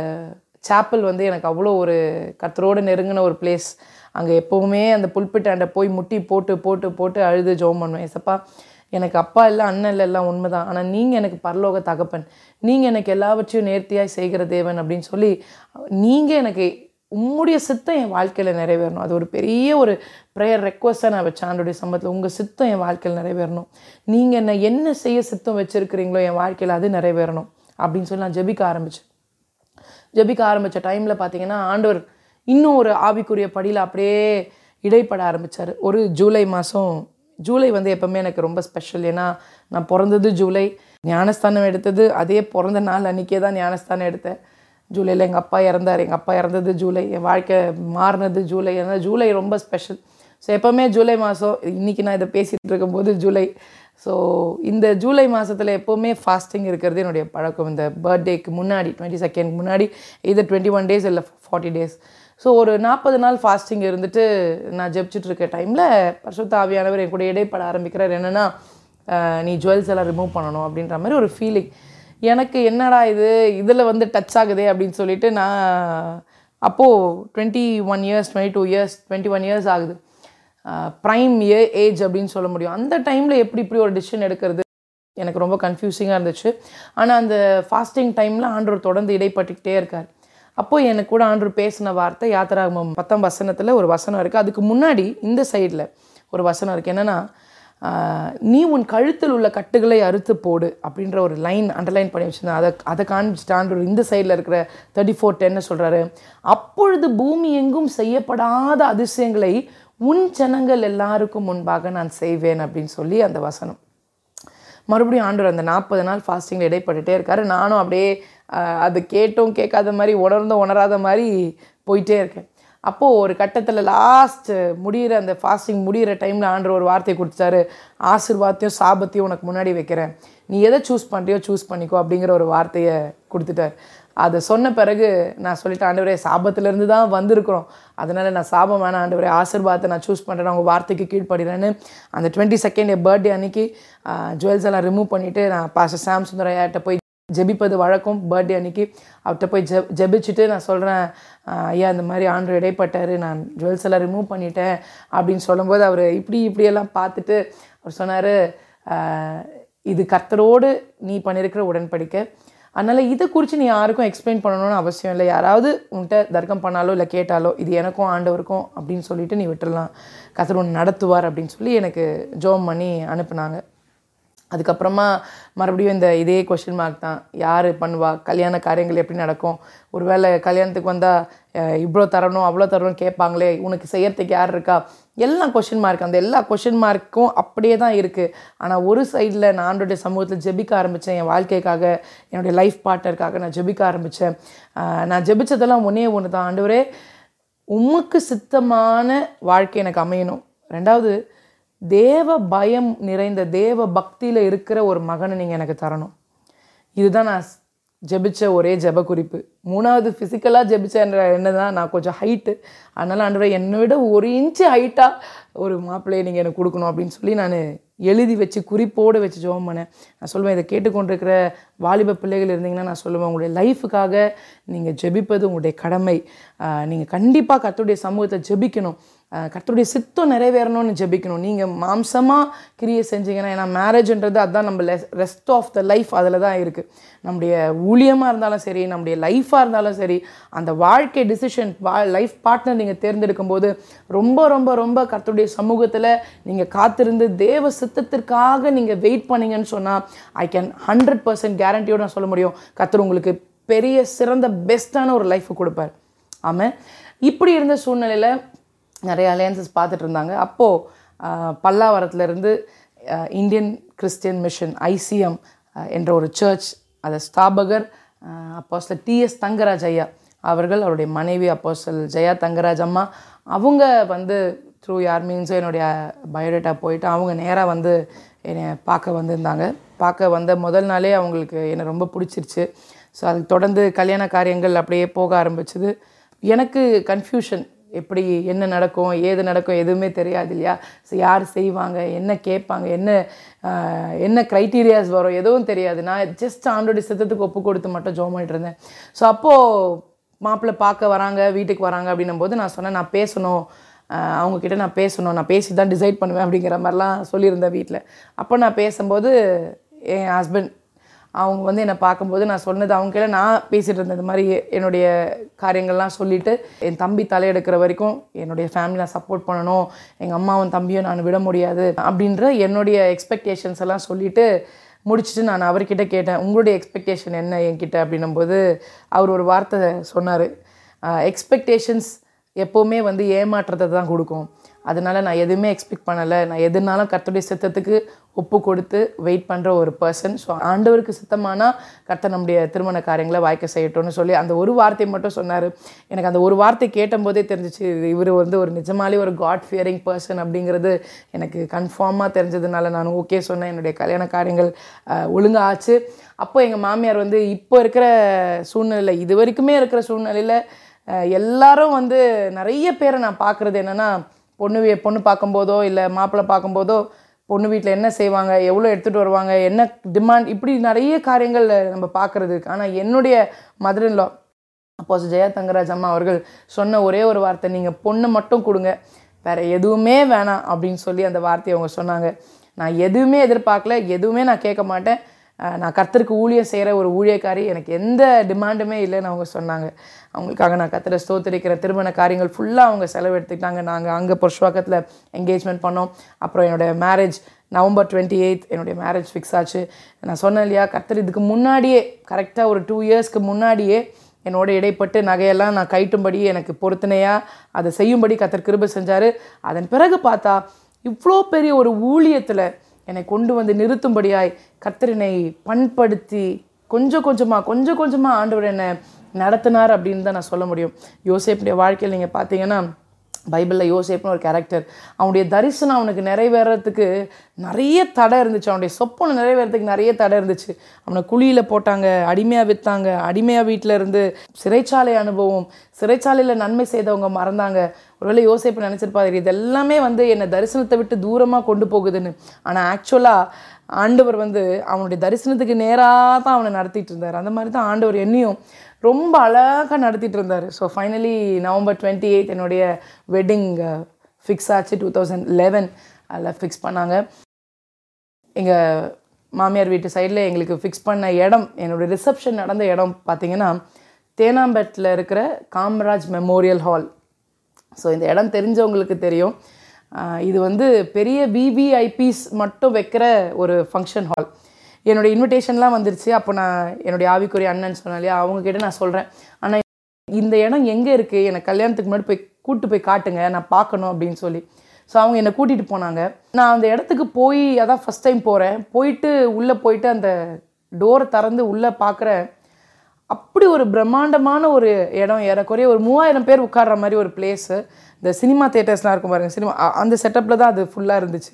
சாப்பல் வந்து எனக்கு அவ்வளோ ஒரு கர்த்தரோடு நெருங்கின ஒரு பிளேஸ். அங்கே எப்போவுமே அந்த புல்பிட்டாண்ட போய் முட்டி போட்டு போட்டு போட்டு அழுது ஜோம் பண்ணுவேன். ஏசப்பா, எனக்கு அப்பா இல்லை, அண்ணன் இல்லை, எல்லாம் உண்மை தான், ஆனால் நீங்கள் எனக்கு பரலோக தகப்பன், நீங்கள் எனக்கு எல்லாவற்றையும் நேர்த்தியாக செய்கிற தேவன் அப்படின்னு சொல்லி, நீங்கள் எனக்கு உம்முடைய சித்தம் என் வாழ்க்கையில் நிறைவேறணும். அது ஒரு பெரிய ஒரு ப்ரேயர் ரெக்வஸ்ட்டாக நான் வச்சேன் ஆண்டோடைய சம்பளத்தில். உங்கள் சித்தம் என் வாழ்க்கையில் நிறைவேறணும், நீங்கள் என்ன என்ன செய்ய சித்தம் வச்சுருக்கிறீங்களோ என் வாழ்க்கையில் அது நிறைவேறணும் அப்படின்னு சொல்லி நான் ஜெபிக்க ஆரம்பித்தேன். ஜெபிக்க ஆரம்பித்த டைமில் பார்த்தீங்கன்னா ஆண்டவர் இன்னும் ஒரு ஆவிக்குரிய படியில் அப்படியே இடைப்பட ஆரம்பித்தார். ஒரு ஜூலை மாதம், ஜூலை வந்து எப்போவுமே எனக்கு ரொம்ப ஸ்பெஷல். ஏன்னா நான் பிறந்தது ஜூலை, ஞானஸ்தானம் எடுத்தது அதே பிறந்த நாள் அன்றைக்கே தான் ஞானஸ்தானம் எடுத்தேன். ஜூலையில் எங்கள் அப்பா இறந்தார், எங்கள் அப்பா இறந்தது ஜூலை, என் வாழ்க்கை மாறினது ஜூலை. ஏன்னா ஜூலை ரொம்ப ஸ்பெஷல். ஸோ எப்போவுமே ஜூலை மாதம், இன்றைக்கி நான் இதை பேசிகிட்டு இருக்கும்போது ஜூலை, ஸோ இந்த ஜூலை மாதத்தில் எப்போவுமே ஃபாஸ்டிங் இருக்கிறது என்னுடைய பழக்கம். இந்த பர்த்டேக்கு முன்னாடி டுவெண்ட்டி செகண்ட் முன்னாடி இது டுவெண்ட்டி ஒன் டேஸ் இல்லை ஃபார்ட்டி டேஸ் ஸோ ஒரு நாற்பது நாள் ஃபாஸ்டிங் இருந்துட்டு நான் ஜெபிச்சுட்டு இருக்க டைமில் பரிசுத்த ஆவியானவர் என் கூட இடைப்பட ஆரம்பிக்கிறார். என்னென்னா, நீ ஜுவல்ஸ் எல்லாம் ரிமூவ் பண்ணணும் அப்படின்ற மாதிரி ஒரு ஃபீலிங். எனக்கு என்னடா இது இதில் வந்து டச் ஆகுதே அப்படின்னு சொல்லிட்டு நான் அப்போது twenty one years twenty two years twenty one years ஆகுது, ப்ரைம் ஏ ஏஜ் அப்படின்னு சொல்ல முடியும். அந்த டைமில் எப்படி இப்படி ஒரு டிசிஷன் எடுக்கிறது எனக்கு ரொம்ப கன்ஃபியூசிங்காக இருந்துச்சு. ஆனால் அந்த ஃபாஸ்டிங் டைமில் ஆண்டவர் தொடர்ந்து இடைப்பட்டுக்கிட்டே இருக்கார். அப்போது எனக்கு கூட ஆண்டவர் பேசின வார்த்தை யாத்திராகமம் பத்தாம் வசனத்தில் ஒரு வசனம் இருக்குது. அதுக்கு முன்னாடி இந்த சைடில் ஒரு வசனம் இருக்குது. என்னென்னா, நீ உன் கழுத்தில் உள்ள கட்டுகளை அறுத்து போடு அப்படின்ற ஒரு லைன் அண்டர்லைன் பண்ணி வச்சுருந்தேன். அதை அதை காண்பிச்சுட்டு ஆண்டவர் இந்த சைடில் இருக்கிற தேர்ட்டி ஃபோர் டென்னு சொல்கிறாரு, அப்பொழுது பூமி எங்கும் செய்யப்படாத அதிசயங்களை உன் ஜனங்கள் எல்லாருக்கும் முன்பாக நான் செய்வேன் அப்படின்னு சொல்லி அந்த வசனம். மறுபடியும் ஆண்டவர் அந்த நாற்பது நாள் ஃபாஸ்டிங்கில் இடைப்பட்டுட்டே இருக்காரு. நானும் அப்படியே அது கேட்டும் கேட்காத மாதிரி, உணர்ந்தும் உணராத மாதிரி போயிட்டே இருக்கேன். அப்போது ஒரு கட்டத்தில் லாஸ்ட் முடிகிற அந்த ஃபாஸ்டிங் முடிகிற டைமில் ஆண்டவர் ஒரு வார்த்தையை கொடுத்தாரு, ஆசீர்வாதத்தையும் சாபத்தையும் உனக்கு முன்னாடி வைக்கிறேன், நீ எதை சூஸ் பண்ணுறியோ சூஸ் பண்ணிக்கோ அப்படிங்கிற ஒரு வார்த்தையை கொடுத்துட்டார். அதை சொன்ன பிறகு நான் சொல்லிட்டேன், ஆண்டவரே சாபத்திலேருந்து தான் வந்திருக்கிறோம், அதனால் நான் சாபம் வேணாம் ஆண்டவரே, ஆசீர்வாதத்தை நான் சூஸ் பண்ணுறேன், அவங்க வார்த்தைக்கு கீழ்ப்படுறேன்னு அந்த டுவெண்ட்டி செகண்ட் என் பர்த்டே அன்றைக்கி ஜுவல்ஸ் எல்லாம் ரிமூவ் பண்ணிவிட்டு நான் பாஸ்டர் சாம் சுந்தரையாட்ட போய் ஜெபிப்பது வழக்கம். பர்த்டே அன்றைக்கி அவர்கிட்ட போய் ஜெ ஜெபிச்சுட்டு நான் சொல்கிறேன், ஐயா இந்த மாதிரி ஆண்டவர் இடைப்பட்டார், நான் ஜுவல்ஸ் எல்லாம் ரிமூவ் பண்ணிட்டேன் அப்படின்னு சொல்லும்போது அவர் இப்படி இப்படியெல்லாம் பார்த்துட்டு அவர் சொன்னார், இது கர்த்தரோடு நீ பண்ணியிருக்கிற உடன்படிக்கை, அதனால் இதை குறித்து நீ யாருக்கும் எக்ஸ்பிளைன் பண்ணணும்னு அவசியம் இல்லை. யாராவது உன்கிட்ட தர்க்கம் பண்ணாலோ இல்லை கேட்டாலோ இது எனக்கும் ஆண்டவருக்கும் அப்படின்னு சொல்லிட்டு நீ விட்டுடலாம், கர்த்தர் ஒன்று நடத்துவார் அப்படின்னு சொல்லி எனக்கு ஜெபம் பண்ணி அனுப்புனாங்க. அதுக்கப்புறமா மறுபடியும் இந்த இதே கொஷின் மார்க் தான், யார் பண்ணுவா, கல்யாண காரியங்கள் எப்படி நடக்கும், ஒருவேளை கல்யாணத்துக்கு வந்தால் இவ்வளோ தரணும் அவ்வளோ தரணும் கேட்பாங்களே, உனக்கு செய்யறதுக்கு யார் இருக்கா, எல்லாம் கொஷின் மார்க். அந்த எல்லா கொஷின் மார்க்கும் அப்படியே தான் இருக்குது. ஆனால் ஒரு சைடில் நான் ஆண்டவருடைய சமூகத்தில் ஜெபிக்க ஆரம்பித்தேன். என் வாழ்க்கைக்காக, என்னுடைய லைஃப் பார்ட்னருக்காக நான் ஜெபிக்க ஆரம்பித்தேன். நான் ஜெபிச்சதெல்லாம் ஒன்றே ஒன்று தான், ஆண்டவரே உமக்கு சித்தமான வாழ்க்கை எனக்கு அமையணும். ரெண்டாவது, தேவ பயம் நிறைந்த தேவ பக்தியில் இருக்கிற ஒரு மகனை நீங்கள் எனக்கு தரணும். இதுதான் நான் ஜெபிச்ச ஒரே ஜெப குறிப்பு. மூணாவது ஃபிசிக்கலாக ஜெபிச்சேன்ற என்ன தான், நான் கொஞ்சம் ஹைட்டு, அதனால் ஆண்டவரே என்னை விட ஒரு இன்ச்சு ஹைட்டாக ஒரு மாப்பிள்ளையை நீங்கள் எனக்கு கொடுக்கணும் அப்படின்னு சொல்லி நான் எழுதி வச்சு குறிப்போடு வச்சு ஜெபம் பண்ணேன். நான் சொல்லுவேன், இதை கேட்டுக்கொண்டிருக்கிற வாலிப பிள்ளைகள் இருந்தீங்கன்னா நான் சொல்லுவேன், உங்களுடைய லைஃபுக்காக நீங்கள் ஜெபிப்பது உங்களுடைய கடமை. நீங்கள் கண்டிப்பாக கர்த்தருடைய சமூகத்தை ஜெபிக்கணும், கர்த்தருடைய சித்தம் நிறைவேறணும்னு ஜெபிக்கணும். நீங்கள் மாம்சமாக கிரியை செஞ்சீங்கன்னா, ஏன்னா மேரேஜ்ன்றது அதுதான் நம்ம ரெஸ்ட் ஆஃப் த லைஃப் அதில் தான் இருக்குது. நம்முடைய ஊழியமாக இருந்தாலும் சரி, நம்முடைய லைஃபாக இருந்தாலும் சரி, அந்த வாழ்க்கை டிசிஷன் வா லைஃப் பார்ட்னர் நீங்கள் தேர்ந்தெடுக்கும் போது ரொம்ப ரொம்ப ரொம்ப கர்த்தருடைய சமூகத்தில் நீங்கள் காத்திருந்து தேவ சித்தத்திற்காக நீங்கள் வெயிட் பண்ணீங்கன்னு சொன்னால், ஐ கேன் ஹண்ட்ரட் பர்சன்ட் கேரண்டியோடு நான் சொல்ல முடியும், கர்த்தர் உங்களுக்கு பெரிய சிறந்த பெஸ்ட்டான ஒரு லைஃபை கொடுப்பார். ஆமாம். இப்படி இருந்த சூழ்நிலையில் நிறைய அலையன்சஸ் பார்த்துட்டு இருந்தாங்க. அப்போது பல்லாவரத்துலேருந்து இந்தியன் கிறிஸ்டியன் மிஷன் ஐசிஎம் என்ற ஒரு சர்ச், அதை ஸ்தாபகர் அப்போஸ்தலர் டிஎஸ் தங்கராஜ் ஐயா அவர்கள், அவருடைய மனைவி அப்போஸ்தலர் ஜெயா தங்கராஜ் அம்மா, அவங்க வந்து த்ரூ யார் மீன்ஸோ என்னுடைய பயோடேட்டா போயிட்டு அவங்க நேராக வந்து என்னை பார்க்க வந்திருந்தாங்க. பார்க்க வந்த முதல் நாளே அவங்களுக்கு என்னை ரொம்ப பிடிச்சிருச்சு. ஸோ அதுக்கு தொடர்ந்து கல்யாண காரியங்கள் அப்படியே போக ஆரம்பிச்சுது. எனக்கு கன்ஃபியூஷன், எப்படி என்ன நடக்கும் ஏது நடக்கும் எதுவுமே தெரியாது இல்லையா. ஸோ யார் செய்வாங்க, என்ன கேட்பாங்க, என்ன என்ன க்ரைட்டீரியாஸ் வரும் எதுவும் தெரியாது. நான் ஜஸ்ட் ஆண்டோடைய சித்தத்துக்கு ஒப்பு கொடுத்து மட்டும் ஜெபம் பண்ணிட்டு இருந்தேன். ஸோ அப்போது மாப்பிள்ளை பார்க்க வராங்க, வீட்டுக்கு வராங்க அப்படின்னும் போது நான் சொன்னேன், நான் பேசணும், அவங்கக்கிட்ட நான் பேசணும், நான் பேசி தான் டிசைட் பண்ணுவேன் அப்படிங்கிற மாதிரிலாம் சொல்லியிருந்தேன் வீட்டில். அப்போ நான் பேசும்போது என் ஹஸ்பண்ட் அவங்க வந்து என்னை பார்க்கும்போது நான் சொன்னது, அவங்க கீழே நான் பேசிகிட்டு இருந்தேன், இந்த மாதிரி என்னுடைய காரியங்கள்லாம் சொல்லிவிட்டு, என் தம்பி தலையெடுக்கிற வரைக்கும் என்னுடைய ஃபேமிலி நான் சப்போர்ட் பண்ணணும், எங்கள் அம்மாவும் தம்பியும் நான் விட முடியாது அப்படின்ற என்னுடைய எக்ஸ்பெக்டேஷன்ஸ் எல்லாம் சொல்லிவிட்டு முடிச்சுட்டு நான் அவர்கிட்ட கேட்டேன், உங்களுடைய எக்ஸ்பெக்டேஷன் என்ன என்கிட்ட அப்படின்னும்போது அவர் ஒரு வார்த்தை சொன்னார், எக்ஸ்பெக்டேஷன்ஸ் எப்போவுமே வந்து ஏமாற்றத்தை தான் கொடுக்கும், அதனால் நான் எதுவுமே எக்ஸ்பெக்ட் பண்ணலை, நான் எதுனாலும் கர்த்தருடைய சித்தத்துக்கு ஒப்பு கொடுத்து வெயிட் பண்ணுற ஒரு பர்சன். ஸோ ஆண்டவருக்கு சித்தமானால் கர்த்தர் நம்முடைய திருமண காரியங்களை வாய்க்க செய்யட்டும்னு சொல்லி அந்த ஒரு வார்த்தை மட்டும் சொன்னார். எனக்கு அந்த ஒரு வார்த்தை கேட்டபோதே தெரிஞ்சிச்சு, இவர் வந்து ஒரு நிஜமாலே ஒரு காட் ஃபியரிங் பர்சன் அப்படிங்கிறது எனக்கு கன்ஃபார்மாக தெரிஞ்சதுனால நான் ஓகே சொன்னேன். என்னுடைய கல்யாண காரியங்கள் ஒழுங்காக ஆச்சு. அப்போ எங்கள் மாமியார் வந்து இப்போ இருக்கிற சூழ்நிலையில், இது வரைக்குமே இருக்கிற சூழ்நிலையில் எல்லாரும் வந்து நிறைய பேரை நான் பார்க்குறது என்னென்னா, பொண்ணு பொண்ணு பார்க்கும்போதோ இல்லை மாப்பிள்ளை பார்க்கும்போதோ பொண்ணு வீட்டில் என்ன செய்வாங்க, எவ்வளோ எடுத்துகிட்டு வருவாங்க, என்ன டிமாண்ட், இப்படி நிறைய காரியங்கள் நம்ம பார்க்குறது இருக்குது. ஆனால் என்னுடைய மதர் இன் லா அப்போஸ் ஜெயா தங்கராஜ் அம்மா அவர்கள் சொன்ன ஒரே ஒரு வார்த்தை, நீங்கள் பொண்ணை மட்டும் கொடுங்க, வேறு எதுவுமே வேணாம் அப்படின்னு சொல்லி அந்த வார்த்தையை அவங்க சொன்னாங்க. நான் எதுவுமே எதிர்பார்க்கல, எதுவுமே நான் கேட்க மாட்டேன், நான் கர்த்தருக்கு ஊழியம் செய்கிற ஒரு ஊழியக்காரி, எனக்கு எந்த டிமாண்டுமே இல்லைன்னு அவங்க சொன்னாங்க. அவங்களுக்காக நான் கர்த்தரை ஸ்தோத்திரிக்கிற. திருமண காரியங்கள் ஃபுல்லாக அவங்க செலவு எடுத்துக்கிட்டாங்க. நாங்கள் அங்கே புருஷவாக்கத்தில் என்கேஜ்மெண்ட் பண்ணோம். அப்புறம் என்னுடைய மேரேஜ் நவம்பர் டுவெண்ட்டி எயித் என்னுடைய மேரேஜ் ஃபிக்ஸ் ஆச்சு. நான் சொன்னேன் இல்லையா, கர்த்தர் இதுக்கு முன்னாடியே கரெக்டாக ஒரு டூ இயர்ஸ்க்கு முன்னாடியே என்னோட இடைப்பட்டு நகையெல்லாம் நான் கைட்டும்படி எனக்கு பொருத்தனையாக அதை செய்யும்படி கர்த்தர் கிருபை செஞ்சார். அதன் பிறகு பார்த்தா இவ்வளோ பெரிய ஒரு ஊழியத்தில் என்னை கொண்டு வந்து நிறுத்தும்படியாய் கர்த்தர் என்னை பண்படுத்தி கொஞ்சம் கொஞ்சமாக கொஞ்சம் கொஞ்சமாக ஆண்டவர் என்னை நடத்தினார் அப்படின்னு தான் நான் சொல்ல முடியும். யோசேப்புடைய வாழ்க்கையில் நீங்கள் பார்த்தீங்கன்னா, பைபிளில் யோசேப்னு ஒரு கேரக்டர், அவனுடைய தரிசனம் அவனுக்கு நிறைவேறத்துக்கு நிறைய தடை இருந்துச்சு, அவனுடைய சொப்பனை நிறைவேறத்துக்கு நிறைய தடை இருந்துச்சு. அவனை குழியில் போட்டாங்க, அடிமையாக விற்றாங்க, அடிமையாக வீட்டில் இருந்து சிறைச்சாலை அனுபவம், சிறைச்சாலையில் நன்மை செய்தவங்க மறந்தாங்க. ஒருவேளை யோசேப்பு நினச்சிருப்பாரு, இது எல்லாமே வந்து என்னை தரிசனத்தை விட்டு தூரமாக கொண்டு போகுதுன்னு. ஆனால் ஆக்சுவலாக ஆண்டவர் வந்து அவனுடைய தரிசனத்துக்கு நேராக தான் அவனை நடத்திட்டு இருந்தார். அந்த மாதிரி தான் ஆண்டவர் என்னையும் ரொம்ப அழகாக நடத்திட்டு இருந்தார். So finally November twenty eighth என்னுடைய வெட்டிங் ஃபிக்ஸ் ஆச்சு. டூ தௌசண்ட் லெவன் அதில் ஃபிக்ஸ் பண்ணாங்க. எங்கள் மாமியார் வீட்டு சைடில் எங்களுக்கு ஃபிக்ஸ் பண்ண இடம், என்னோடய ரிசப்ஷன் நடந்த இடம் பார்த்திங்கன்னா தேனாம்பேட்டில் இருக்கிற காமராஜ் மெமோரியல் ஹால். ஸோ இந்த இடம் தெரிஞ்சவங்களுக்கு தெரியும். இது வந்து பெரிய விவிஐபிஸ் மட்டும் வைக்கிற ஒரு ஃபங்க்ஷன் ஹால். என்னோடய இன்விடேஷன்லாம் வந்துருச்சு. அப்போ நான் என்னுடைய ஆவிக்குரிய அண்ணன் சொன்னேன் இல்லையா, அவங்கக்கிட்ட நான் சொல்கிறேன், ஆனால் இந்த இடம் எங்கே இருக்குது, எனக்கு கல்யாணத்துக்கு முன்னாடி போய் கூப்பிட்டு போய் காட்டுங்க, நான் பார்க்கணும் அப்படின்னு சொல்லி. ஸோ அவங்க என்னை கூட்டிகிட்டு போனாங்க. நான் அந்த இடத்துக்கு போய் அதான் ஃபஸ்ட் டைம் போகிறேன். போயிட்டு உள்ளே போயிட்டு அந்த டோரை திறந்து உள்ளே பார்க்குறேன். அப்படி ஒரு பிரம்மாண்டமான ஒரு இடம், ஏறக்குறைய ஒரு மூவாயிரம் பேர் உட்கார்ற மாதிரி ஒரு பிளேஸு. இந்த சினிமா தேட்டர்ஸ்லாம் இருக்கும் பாருங்கள், சினிமா அந்த செட்டப்பில் தான் அது ஃபுல்லாக இருந்துச்சு.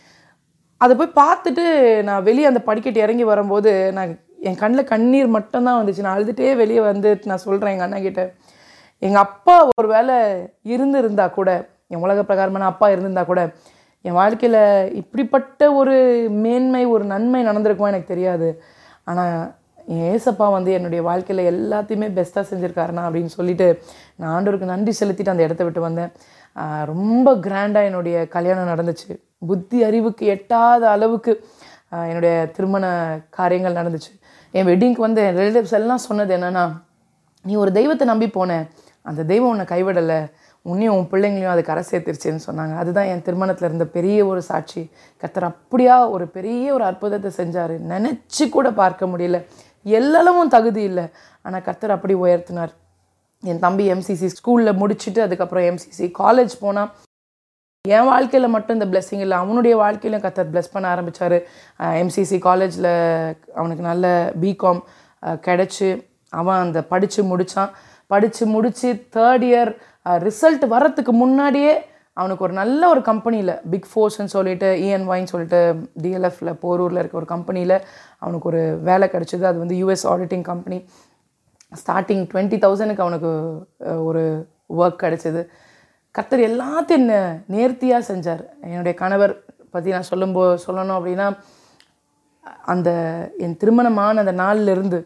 அதை போய் பார்த்துட்டு நான் வெளியே அந்த படிக்கட்டு இறங்கி வரும்போது நான் என் கண்ணில் கண்ணீர் மட்டும்தான் வந்துச்சு. நான் அழுதுகிட்டே வெளியே வந்து நான் சொல்கிறேன் எங்கள் அண்ணா கிட்ட, எங்கள் அப்பா ஒரு வேளை இருந்து இருந்தால் கூட, என் உலக பிரகாரமான அப்பா இருந்திருந்தா கூட என் வாழ்க்கையில் இப்படிப்பட்ட ஒரு மேன்மை ஒரு நன்மை நடந்திருக்குமா எனக்கு தெரியாது. ஆனால் என் ஏசப்பா வந்து என்னுடைய வாழ்க்கையில் எல்லாத்தையுமே பெஸ்ட்டாக செஞ்சுருக்காருண்ணா அப்படின்னு சொல்லிட்டு நான் ஆண்டவருக்கு நன்றி செலுத்திட்டு அந்த இடத்த விட்டு வந்தேன். ரொம்ப கிராண்டாக என்னுடைய கல்யாணம் நடந்துச்சு. புத்தி அறிவுக்கு எட்டாத அளவுக்கு என்னுடைய திருமண காரியங்கள் நடந்துச்சு. என் வெட்டிங்க்கு வந்து என் ரிலேட்டிவ்ஸ் எல்லாம் சொன்னது என்னென்னா, நீ ஒரு தெய்வத்தை நம்பி போனேன், அந்த தெய்வம் உன்னை கைவிடலை, உன்னையும் உன் பிள்ளைங்களையும் அது கரை சேர்த்துருச்சுன்னு சொன்னாங்க. அதுதான் என் திருமணத்தில் இருந்த பெரிய ஒரு சாட்சி. கர்த்தர் அப்படியா ஒரு பெரிய ஒரு அற்புதத்தை செஞ்சார். நினச்சி கூட பார்க்க முடியல. எல்லாமும் தகுதி இல்லை, ஆனால் கர்த்தர் அப்படி உயர்த்தினார். என் தம்பி எம்சிசி ஸ்கூலில் முடிச்சுட்டு அதுக்கப்புறம் எம்சிசி காலேஜ் போனால், என் வாழ்க்கையில் மட்டும் இந்த பிளெஸ்ஸிங் இல்லை, அவனுடைய வாழ்க்கையிலும் கர்த்தர் பிளெஸ் பண்ண ஆரம்பித்தார். எம்சிசி காலேஜில் அவனுக்கு நல்ல பிகாம் கிடச்சி அவன் அந்த படித்து முடித்தான். படித்து முடித்து தேர்ட் இயர் ரிசல்ட் வர்றதுக்கு முன்னாடியே அவனுக்கு ஒரு நல்ல ஒரு கம்பெனியில், பிக் ஃபோர்ஸ்ன்னு சொல்லிட்டு இஎன்ஒய்ன்னு சொல்லிட்டு டிஎல்எஃப்ல போரூரில் இருக்க ஒரு கம்பெனியில் அவனுக்கு ஒரு வேலை கிடச்சிது. அது வந்து US auditing company. Starting twenty தௌசண்ட்க்கு அவனுக்கு ஒரு ஒர்க் கிடச்சிது. கர்த்தர் எல்லாத்தையும் என்ன நேர்த்தியாக செஞ்சார். என்னுடைய கணவர் பற்றி நான் சொல்லும்போது சொல்லணும் அப்படின்னா, அந்த என் திருமணமான அந்த நாள்லேருந்து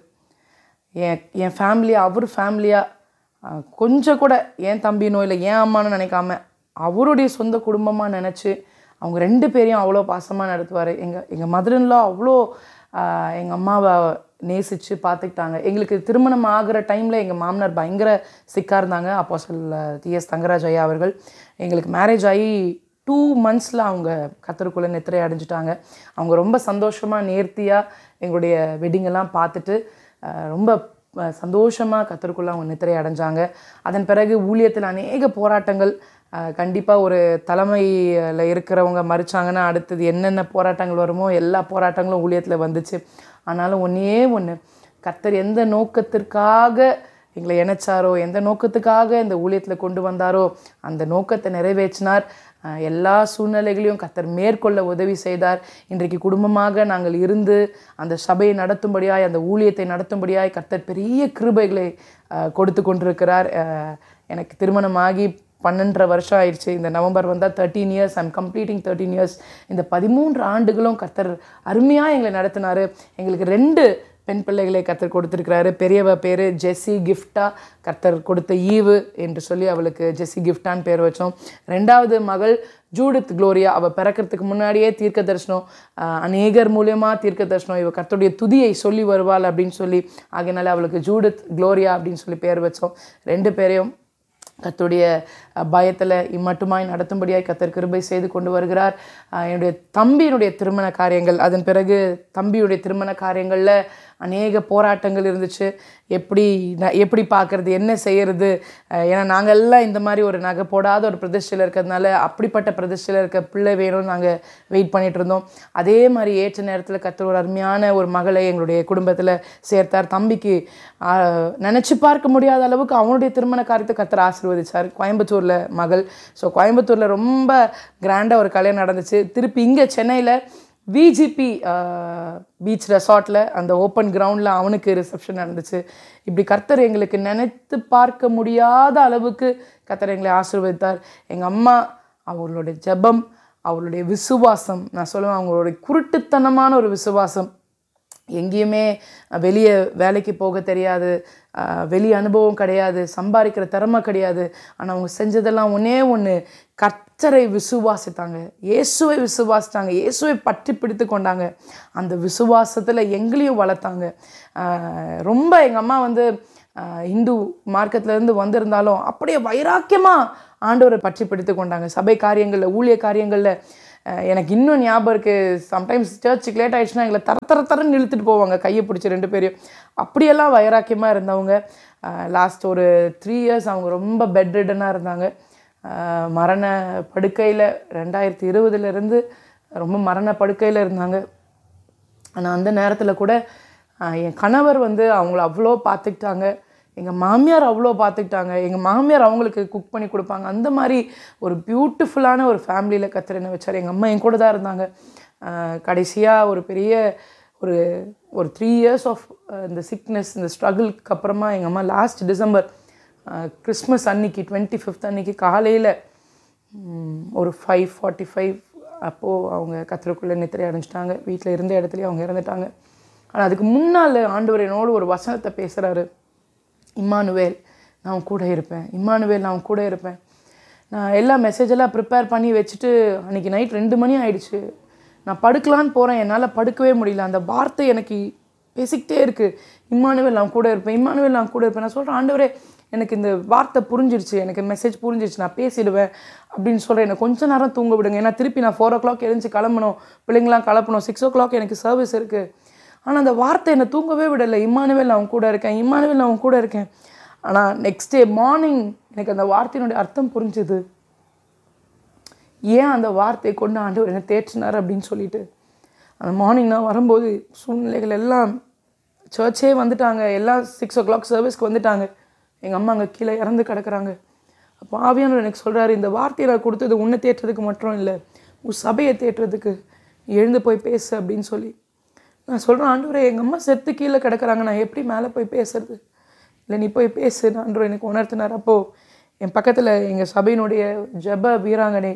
என் என் ஃபேமிலியாக, அவர் ஃபேமிலியாக கொஞ்சம் கூட என் தம்பினோ இல்லை என் அம்மானோ நினைக்காம அவருடைய சொந்த குடும்பமாக நினச்சி அவங்க ரெண்டு பேரையும் அவ்வளோ பாசமாக நடத்துவார். எங்கள் எங்கள் மதர்ன்லாம் அவ்வளோ எங்கள் அம்மாவை நேசித்து பார்த்துக்கிட்டாங்க. எங்களுக்கு திருமணம் ஆகிற டைமில் எங்கள் மாமனார் பயங்கர சிக்காக இருந்தாங்க. அப்போஸ்தலர் டிஎஸ் தங்கராஜ் ஐயா அவர்கள். எங்களுக்கு மேரேஜ் ஆகி டூ மந்த்ஸில் அவங்க கர்த்தருக்குள்ளே நித்திரை அடைஞ்சிட்டாங்க. அவங்க ரொம்ப சந்தோஷமாக நேர்த்தியாக எங்களுடைய வெட்டிங்கெல்லாம் பார்த்துட்டு ரொம்ப சந்தோஷமாக கர்த்தருக்குள்ளே அவங்க நித்திரை அடைஞ்சாங்க. அதன் பிறகு ஊழியத்தில் அநேக போராட்டங்கள், கண்டிப்பாக ஒரு தலைமையில் இருக்கிறவங்க மறிச்சாங்கன்னா அடுத்தது என்னென்ன போராட்டங்கள் வருமோ எல்லா போராட்டங்களும் ஊழியத்தில் வந்துச்சு. ஆனாலும் ஒன்றே ஒன்று, கர்த்தர் எந்த நோக்கத்திற்காக எங்களை இணைச்சாரோ, எந்த நோக்கத்துக்காக இந்த ஊழியத்தில் கொண்டு வந்தாரோ அந்த நோக்கத்தை நிறைவேற்றினார். எல்லா சூழ்நிலைகளையும் கர்த்தர் மேற்கொள்ள உதவி செய்தார். இன்றைக்கு குடும்பமாக நாங்கள் இருந்து அந்த சபையை நடத்தும்படியாய், அந்த ஊழியத்தை நடத்தும்படியாய் கர்த்தர் பெரிய கிருபைகளை கொடுத்து கொண்டிருக்கிறார். எனக்கு திருமணமாகி பன்னெண்டரை வருஷம் ஆயிடுச்சு. இந்த நவம்பர் வந்தால் thirteen years I'm completing thirteen years. இந்த பதிமூன்று ஆண்டுகளும் கர்த்தர் அருமையாக எங்களை நடத்தினார். எங்களுக்கு ரெண்டு பெண் பிள்ளைகளை கர்த்தர் கொடுத்துருக்கிறாரு. பெரியவ பேர் ஜெஸ்ஸி கிஃப்டா, கர்த்தர் கொடுத்த ஈவு என்று சொல்லி அவளுக்கு ஜெஸ்ஸி கிஃப்டான்னு பேர் வச்சோம். ரெண்டாவது மகள் ஜூடித் குளோரியா. அவள் பிறக்கிறதுக்கு முன்னாடியே தீர்க்க தரிசனம், அநேகர் மூலியமாக தீர்க்க தரிசனம், இவள் கர்த்தருடைய துதியை சொல்லி வருவாள் அப்படின்னு சொல்லி, ஆகையினால அவளுக்கு ஜூடித் குளோரியா அப்படின்னு சொல்லி பேர் வச்சோம். ரெண்டு பேரையும் கர்த்தருடைய பயத்தில் இம்மட்டுமாய் நடத்தும்படியாய் கர்த்தர் கிருபை செய்து கொண்டு வருகிறார். என்னுடைய தம்பியினுடைய திருமண காரியங்கள், அதன் பிறகு தம்பியுடைய திருமண காரியங்களில் அநேக போராட்டங்கள் இருந்துச்சு. எப்படி எப்படி பார்க்குறது, என்ன செய்கிறது, ஏன்னா நாங்கள் எல்லாம் இந்த மாதிரி ஒரு நகை போடாத ஒரு பிரதிஷ்டையில் இருக்கிறதுனால அப்படிப்பட்ட பிரதிஷ்டையில் இருக்க பிள்ளை வேணும்னு நாங்கள் வெயிட் பண்ணிகிட்டு இருந்தோம். அதே மாதிரி ஏற்ற நேரத்தில் கர்த்தர் ஒரு அருமையான ஒரு மகளை எங்களுடைய குடும்பத்தில் சேர்த்தார். தம்பிக்கு நினச்சி பார்க்க முடியாத அளவுக்கு அவனுடைய திருமண காரியத்தை கர்த்தர் ஆசீர்வதிச்சார். கோயம்புத்தூரில் மகள். ஸோ கோயம்புத்தூரில் ரொம்ப கிராண்டாக ஒரு கல்யாணம் நடந்துச்சு. திருப்பி இங்கே சென்னையில் விஜிபி பீச் ரெசார்ட்டில் அந்த ஓப்பன் கிரவுண்டில் அவனுக்கு ரிசப்ஷன் நடந்துச்சு. இப்படி கர்த்தர் எங்களுக்கு நினைத்து பார்க்க முடியாத அளவுக்கு கர்த்தர் எங்களை ஆசீர்வதித்தார். எங்கள் அம்மா அவர்களுடைய ஜெபம், அவளுடைய விசுவாசம், நான் சொல்லுவேன் அவங்களுடைய குருட்டுத்தனமான ஒரு விசுவாசம். எங்கேயுமே வெளியே வேலைக்கு போக தெரியாது, வெளி அனுபவம் கிடையாது, சம்பாதிக்கிற திறமை கிடையாது. ஆனால் அவங்க செஞ்சதெல்லாம் ஒன்றே ஒன்று, கர்த்தர் கர்த்தரை விசுவாசித்தாங்க, இயேசுவை விசுவாசித்தாங்க, இயேசுவை பற்றி பிடித்து கொண்டாங்க. அந்த விசுவாசத்தில் எங்களையும் வளர்த்தாங்க. ரொம்ப எங்கள் அம்மா வந்து இந்து மார்க்கத்துலேருந்து வந்திருந்தாலும் அப்படியே வைராக்கியமாக ஆண்டவரை பற்றி பிடித்து கொண்டாங்க. சபை காரியங்களில், ஊழிய காரியங்களில் எனக்கு இன்னும் ஞாபகம் இருக்குது. சம்டைம்ஸ் சர்ச்சுக்கு லேட் ஆகிடுச்சுன்னா எங்களை தர தர தரன்னு இழுத்துட்டு போவாங்க, கையை பிடிச்சி ரெண்டு பேரையும். அப்படியெல்லாம் வைராக்கியமாக இருந்தவங்க. லாஸ்ட் ஒரு த்ரீ இயர்ஸ் அவங்க ரொம்ப பெட் ரிடனாக இருந்தாங்க. மரண படுக்கையில் ரெண்டாயிரத்தி இருபதுலேருந்து ரொம்ப மரண படுக்கையில் இருந்தாங்க. ஆனால் அந்த நேரத்தில் கூட என் கணவர் வந்து அவங்கள அவ்வளோ பார்த்துக்கிட்டாங்க. எங்கள் மாமியார் அவ்வளோ பார்த்துக்கிட்டாங்க. எங்கள் மாமியார் அவங்களுக்கு குக் பண்ணி கொடுப்பாங்க. அந்த மாதிரி ஒரு பியூட்டிஃபுல்லான ஒரு ஃபேமிலியில் கர்த்தர் என்ன வச்சார். எங்கள் அம்மா என் கூட தான் இருந்தாங்க. கடைசியாக ஒரு பெரிய ஒரு ஒரு த்ரீ இயர்ஸ் ஆஃப் இந்த சிக்னஸ், இந்த ஸ்ட்ரகிள்க்கு அப்புறமா எங்கள் அம்மா லாஸ்ட் டிசம்பர் கிறிஸ்மஸ் அன்னைக்கு டுவெண்ட்டி ஃபிஃப்த் அன்னைக்கு காலையில் ஒரு ஃபைவ் ஃபார்ட்டி ஃபைவ் அப்போது அவங்க கர்த்தருக்குள்ளே நித்திரை அடைஞ்சிட்டாங்க. வீட்டில் இருந்த இடத்துலையே அவங்க இறந்துட்டாங்க. ஆனால் அதுக்கு முன்னால் ஆண்டவர் என்னோடு ஒரு வசனத்தை பேசுகிறாரு. இம்மானுவேல், நான் கூட இருப்பேன். இம்மானுவேல், நான் கூட இருப்பேன். நான் எல்லா மெசேஜெல்லாம் ப்ரிப்பேர் பண்ணி வச்சுட்டு அன்றைக்கி நைட் ரெண்டு மணி ஆயிடுச்சு. நான் படுக்கலான்னு போகிறேன், என்னால் படுக்கவே முடியல. அந்த வார்த்தை எனக்கு பேசிக்கிட்டே இருக்குது. இம்மானுவேல், நான் கூட இருப்பேன். இம்மானுவேல், நான் கூட இருப்பேன். நான் சொல்கிறேன், ஆண்டவரே எனக்கு இந்த வார்த்தை புரிஞ்சிருச்சு, எனக்கு மெசேஜ் புரிஞ்சிருச்சு, நான் பேசிடுவேன் அப்படின்னு சொல்கிறேன். எனக்கு கொஞ்சம் நேரம் தூங்க விடுங்க. ஏன்னா திருப்பி நான் ஃபோர் ஓ கிளாக் எழுந்து கிளம்பணும், பிள்ளைங்களாம் கிளப்பணும். சிக்ஸ் ஓ கிளாக் எனக்கு சர்வீஸ் இருக்குது. ஆனால் அந்த வார்த்தை என்னை தூங்கவே விடலை. இம்மானுவேல், நான் கூட இருக்கேன். இம்மானுவேல், நான் கூட இருக்கேன். ஆனால் நெக்ஸ்ட் டே மார்னிங் எனக்கு அந்த வார்த்தையினுடைய அர்த்தம் புரிஞ்சுது. ஏன் அந்த வார்த்தையை கொண்டு ஆண்டவர் என்னை தேற்றினார் அப்படின்னு சொல்லிட்டு. அந்த மார்னிங் நான் வரும்போது சூழ்நிலைகள் எல்லாம், சர்ச்சே வந்துட்டாங்க, எல்லாம் சிக்ஸ் ஓ கிளாக் சர்வீஸ்க்கு வந்துட்டாங்க. எங்கள் அம்மா அங்கே கீழே இறந்து கிடக்குறாங்க. அப்போ ஆவியானவர் எனக்கு சொல்கிறாரு, இந்த வார்த்தையை நான் கொடுத்தது உன்னை தேற்றுறதுக்கு மட்டும் இல்லை, உன் சபையை தேற்றுறதுக்கு எழுந்து போய் பேசு அப்படின்னு சொல்லி. நான் சொல்கிறேன், ஆண்டவரே எங்கள் அம்மா செத்து கீழே கிடக்குறாங்க, நான் எப்படி மேலே போய் பேசுறது? இல்லை, நீ போய் பேசு ஆண்டவர் எனக்கு உணர்த்தினார். அப்போது என் பக்கத்தில் எங்கள் சபையினுடைய ஜெப வீராங்கனை,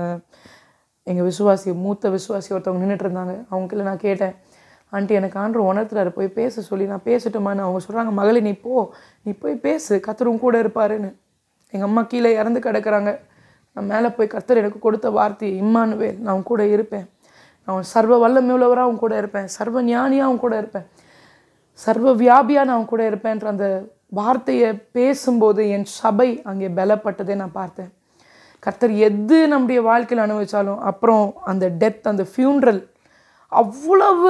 எங்கள் விசுவாசி, மூத்த விசுவாசி ஒருத்தவங்க நின்றுட்டு இருந்தாங்க. அவங்கக்கிட்ட நான் கேட்டேன், ஆண்டி எனக்கு ஆண்டவர் உணர்த்துறாரு, போய் பேச சொல்லி. நான் பேசட்டுமான்னு. அவங்க சொல்கிறாங்க, மகளே நீ போ, நீ போய் பேசு, கர்த்தரும் கூட இருப்பாருன்னு. எங்கள் அம்மா கீழே இறந்து கிடக்குறாங்க. நான் மேலே போய் கர்த்தர் எனக்கு கொடுத்த வார்த்தை, இம்மானுவேல், நான் அவங்க கூட இருப்பேன். நான் சர்வ வல்லமை உள்ளவராக அவங்க கூட இருப்பேன், சர்வ ஞானியாக அவங்க கூட இருப்பேன், சர்வ வியாபியாக நான் அவங்க கூட இருப்பேன்ற அந்த வார்த்தையை பேசும்போது என் சபை அங்கே பலப்பட்டதை நான் பார்த்தேன். கர்த்தர் எது நம்முடைய வாழ்க்கையில் அனுபவித்தாலும் அப்புறம் அந்த டெத், அந்த ஃபியூனரல் அவ்வளவு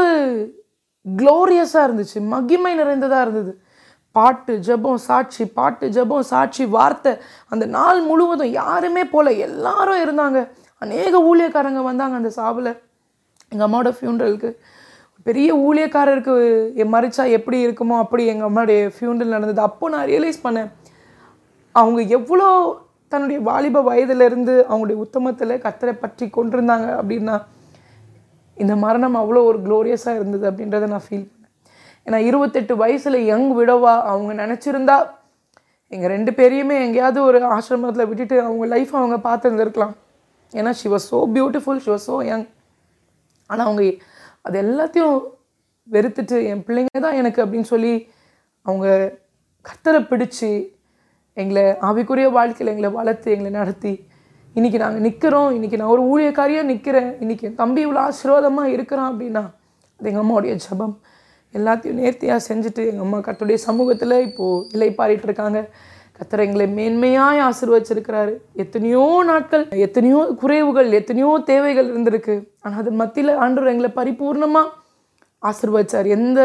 க்ளோரியஸாக இருந்துச்சு, மகிமை நிறைந்ததாக இருந்தது. பாட்டு ஜெபம் சாட்சி, பாட்டு ஜெபம் சாட்சி, வார்த்தை. அந்த நாள் முழுவதும் யாருமே போல, எல்லாரும் இருந்தாங்க. அநேக ஊழியக்காரங்க வந்தாங்க அந்த சாவில். எங்கள் அம்மாவோட ஃபியூனரலுக்கு பெரிய ஊழியக்காரருக்கு மறிச்சா எப்படி இருக்குமோ அப்படி எங்கள் அம்மாவுடைய ஃபியூனரல் நடந்தது. அப்போ நான் ரியலைஸ் பண்ணேன், அவங்க எவ்வளோ தன்னுடைய வாலிப வயதிலிருந்து அவங்களுடைய உத்தமத்தில் கர்த்தரை பற்றி கொண்டிருந்தாங்க அப்படின்னா இந்த மரணம் அவ்வளோ ஒரு க்ளோரியஸாக இருந்தது அப்படின்றத நான் ஃபீல் பண்ணேன். ஏன்னா இருபத்தெட்டு வயசில் யங் விடவா அவங்க நினச்சிருந்தா எங்கள் ரெண்டு பேரையுமே எங்கேயாவது ஒரு ஆசிரமத்தில் விட்டுட்டு அவங்க லைஃப் அவங்க பார்த்துருந்துருக்கலாம். ஏன்னா she was so beautiful, she was so young. ஆனால் அவங்க அது எல்லாத்தையும் வெறுத்துட்டு என் பிள்ளைங்க தான் எனக்கு அப்படின்னு சொல்லி அவங்க கர்த்தரை பிடிச்சி எங்களை ஆவிக்குரிய வாழ்க்கையில் எங்களை வளர்த்து எங்களை நடத்தி இன்றைக்கி நாங்கள் நிற்கிறோம். இன்றைக்கி நான் ஒரு ஊழியக்காரியாக நிற்கிறேன். இன்றைக்கி என் தம்பி இவ்வளோ ஆசீர்வாதமாக இருக்கிறான் அப்படின்னா அது எங்கள் அம்மாவுடைய ஜெபம். எல்லாத்தையும் நேர்த்தியாக செஞ்சுட்டு எங்கள் அம்மா கர்த்தருடைய சமூகத்தில் இப்போது இலைப்பாரிட்டு இருக்காங்க. கர்த்தர் எங்களை மேன்மையாய் ஆசீர்வதிச்சிருக்கிறாரு. எத்தனையோ நாட்கள், எத்தனையோ குறைவுகள், எத்தனையோ தேவைகள் இருந்திருக்கு. ஆனால் அது மத்தியில் ஆண்டவர் எங்களை பரிபூர்ணமாக ஆசீர்வதிச்சார். எந்த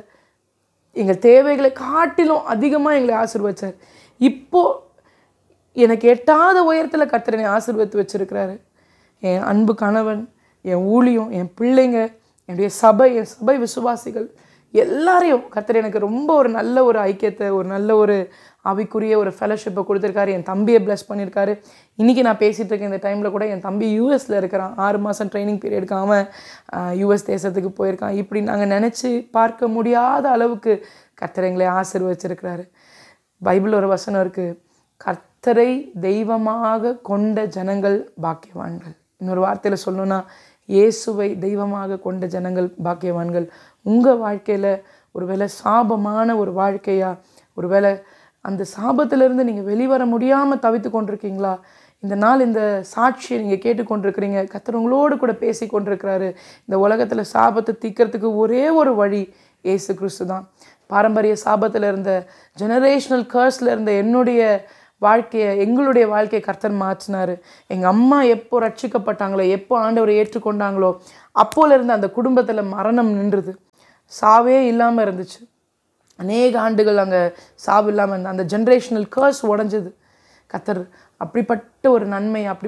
எங்கள் தேவைகளை காட்டிலும் அதிகமாக எங்களை ஆசீர்வதிச்சார். இப்போது எனக்கு எட்டாத உயரத்தில் கர்த்தர் என்னை ஆசீர்வதித்து வச்சுருக்கிறாரு. என் அன்பு கணவன், என் ஊழியம், என் பிள்ளைங்க, என்னுடைய சபை, என் சபை விசுவாசிகள் எல்லாரையும் கர்த்தர் எனக்கு ரொம்ப ஒரு நல்ல ஒரு ஐக்கியத்தை, ஒரு நல்ல ஒரு ஆவிக்குரிய ஒரு ஃபெலோஷிப்பை கொடுத்துருக்காரு. என் தம்பியை ப்ளஸ் பண்ணியிருக்காரு. இன்றைக்கி நான் பேசிகிட்டு இருக்கேன் இந்த டைமில் கூட என் தம்பி யூஎஸில் இருக்கிறான். ஆறு மாதம் ட்ரைனிங் பீரியடுக்கு அவன் யூஎஸ் தேசத்துக்கு போயிருக்கான். இப்படி நாங்கள் நினச்சி பார்க்க முடியாத அளவுக்கு கர்த்தர் எங்களை ஆசீர்வதிச்சிருக்கிறாரு. பைபிள் ஒரு வசனம் இருக்குது, கர்த்தரை தெய்வமாக கொண்ட ஜனங்கள் பாக்கியவான்கள். இன்னொரு வார்த்தையில் சொல்லணும்னா இயேசுவை தெய்வமாக கொண்ட ஜனங்கள் பாக்கியவான்கள். உங்கள் வாழ்க்கையில் ஒரு வேளை சாபமான ஒரு வாழ்க்கையா, ஒரு வேளை அந்த சாபத்திலிருந்து நீங்கள் வெளிவர முடியாமல் தவித்து கொண்டிருக்கீங்களா? இந்த நாள் இந்த சாட்சியை நீங்கள் கேட்டுக்கொண்டிருக்கிறீங்க. கர்த்தர் உங்களோடு கூட பேசி கொண்டிருக்கிறாரு. இந்த உலகத்தில் சாபத்தை தீர்க்கிறதுக்கு ஒரே ஒரு வழி இயேசு கிறிஸ்து தான். பாரம்பரிய சாபத்தில் இருந்த, ஜெனரேஷனல் கர்ஸில் இருந்த என்னுடைய வாழ்க்கையை, எங்களுடைய வாழ்க்கையை கர்த்தர் மாற்றினார். எங்கள் அம்மா எப்போ ரட்சிக்கப்பட்டாங்களோ, எப்போ ஆண்டவரை ஏற்றுக்கொண்டாங்களோ, அப்போல இருந்து அந்த குடும்பத்தில் மரணம் நின்றுது. சாவே இல்லாமல் இருந்துச்சு. அநேக ஆண்டுகள் அங்கே சாவு இல்லாமல் இருந்த அந்த ஜென்ரேஷனல் கர்ஸ் உடஞ்சது. கர்த்தர் அப்படிப்பட்ட ஒரு நன்மை, அப்படி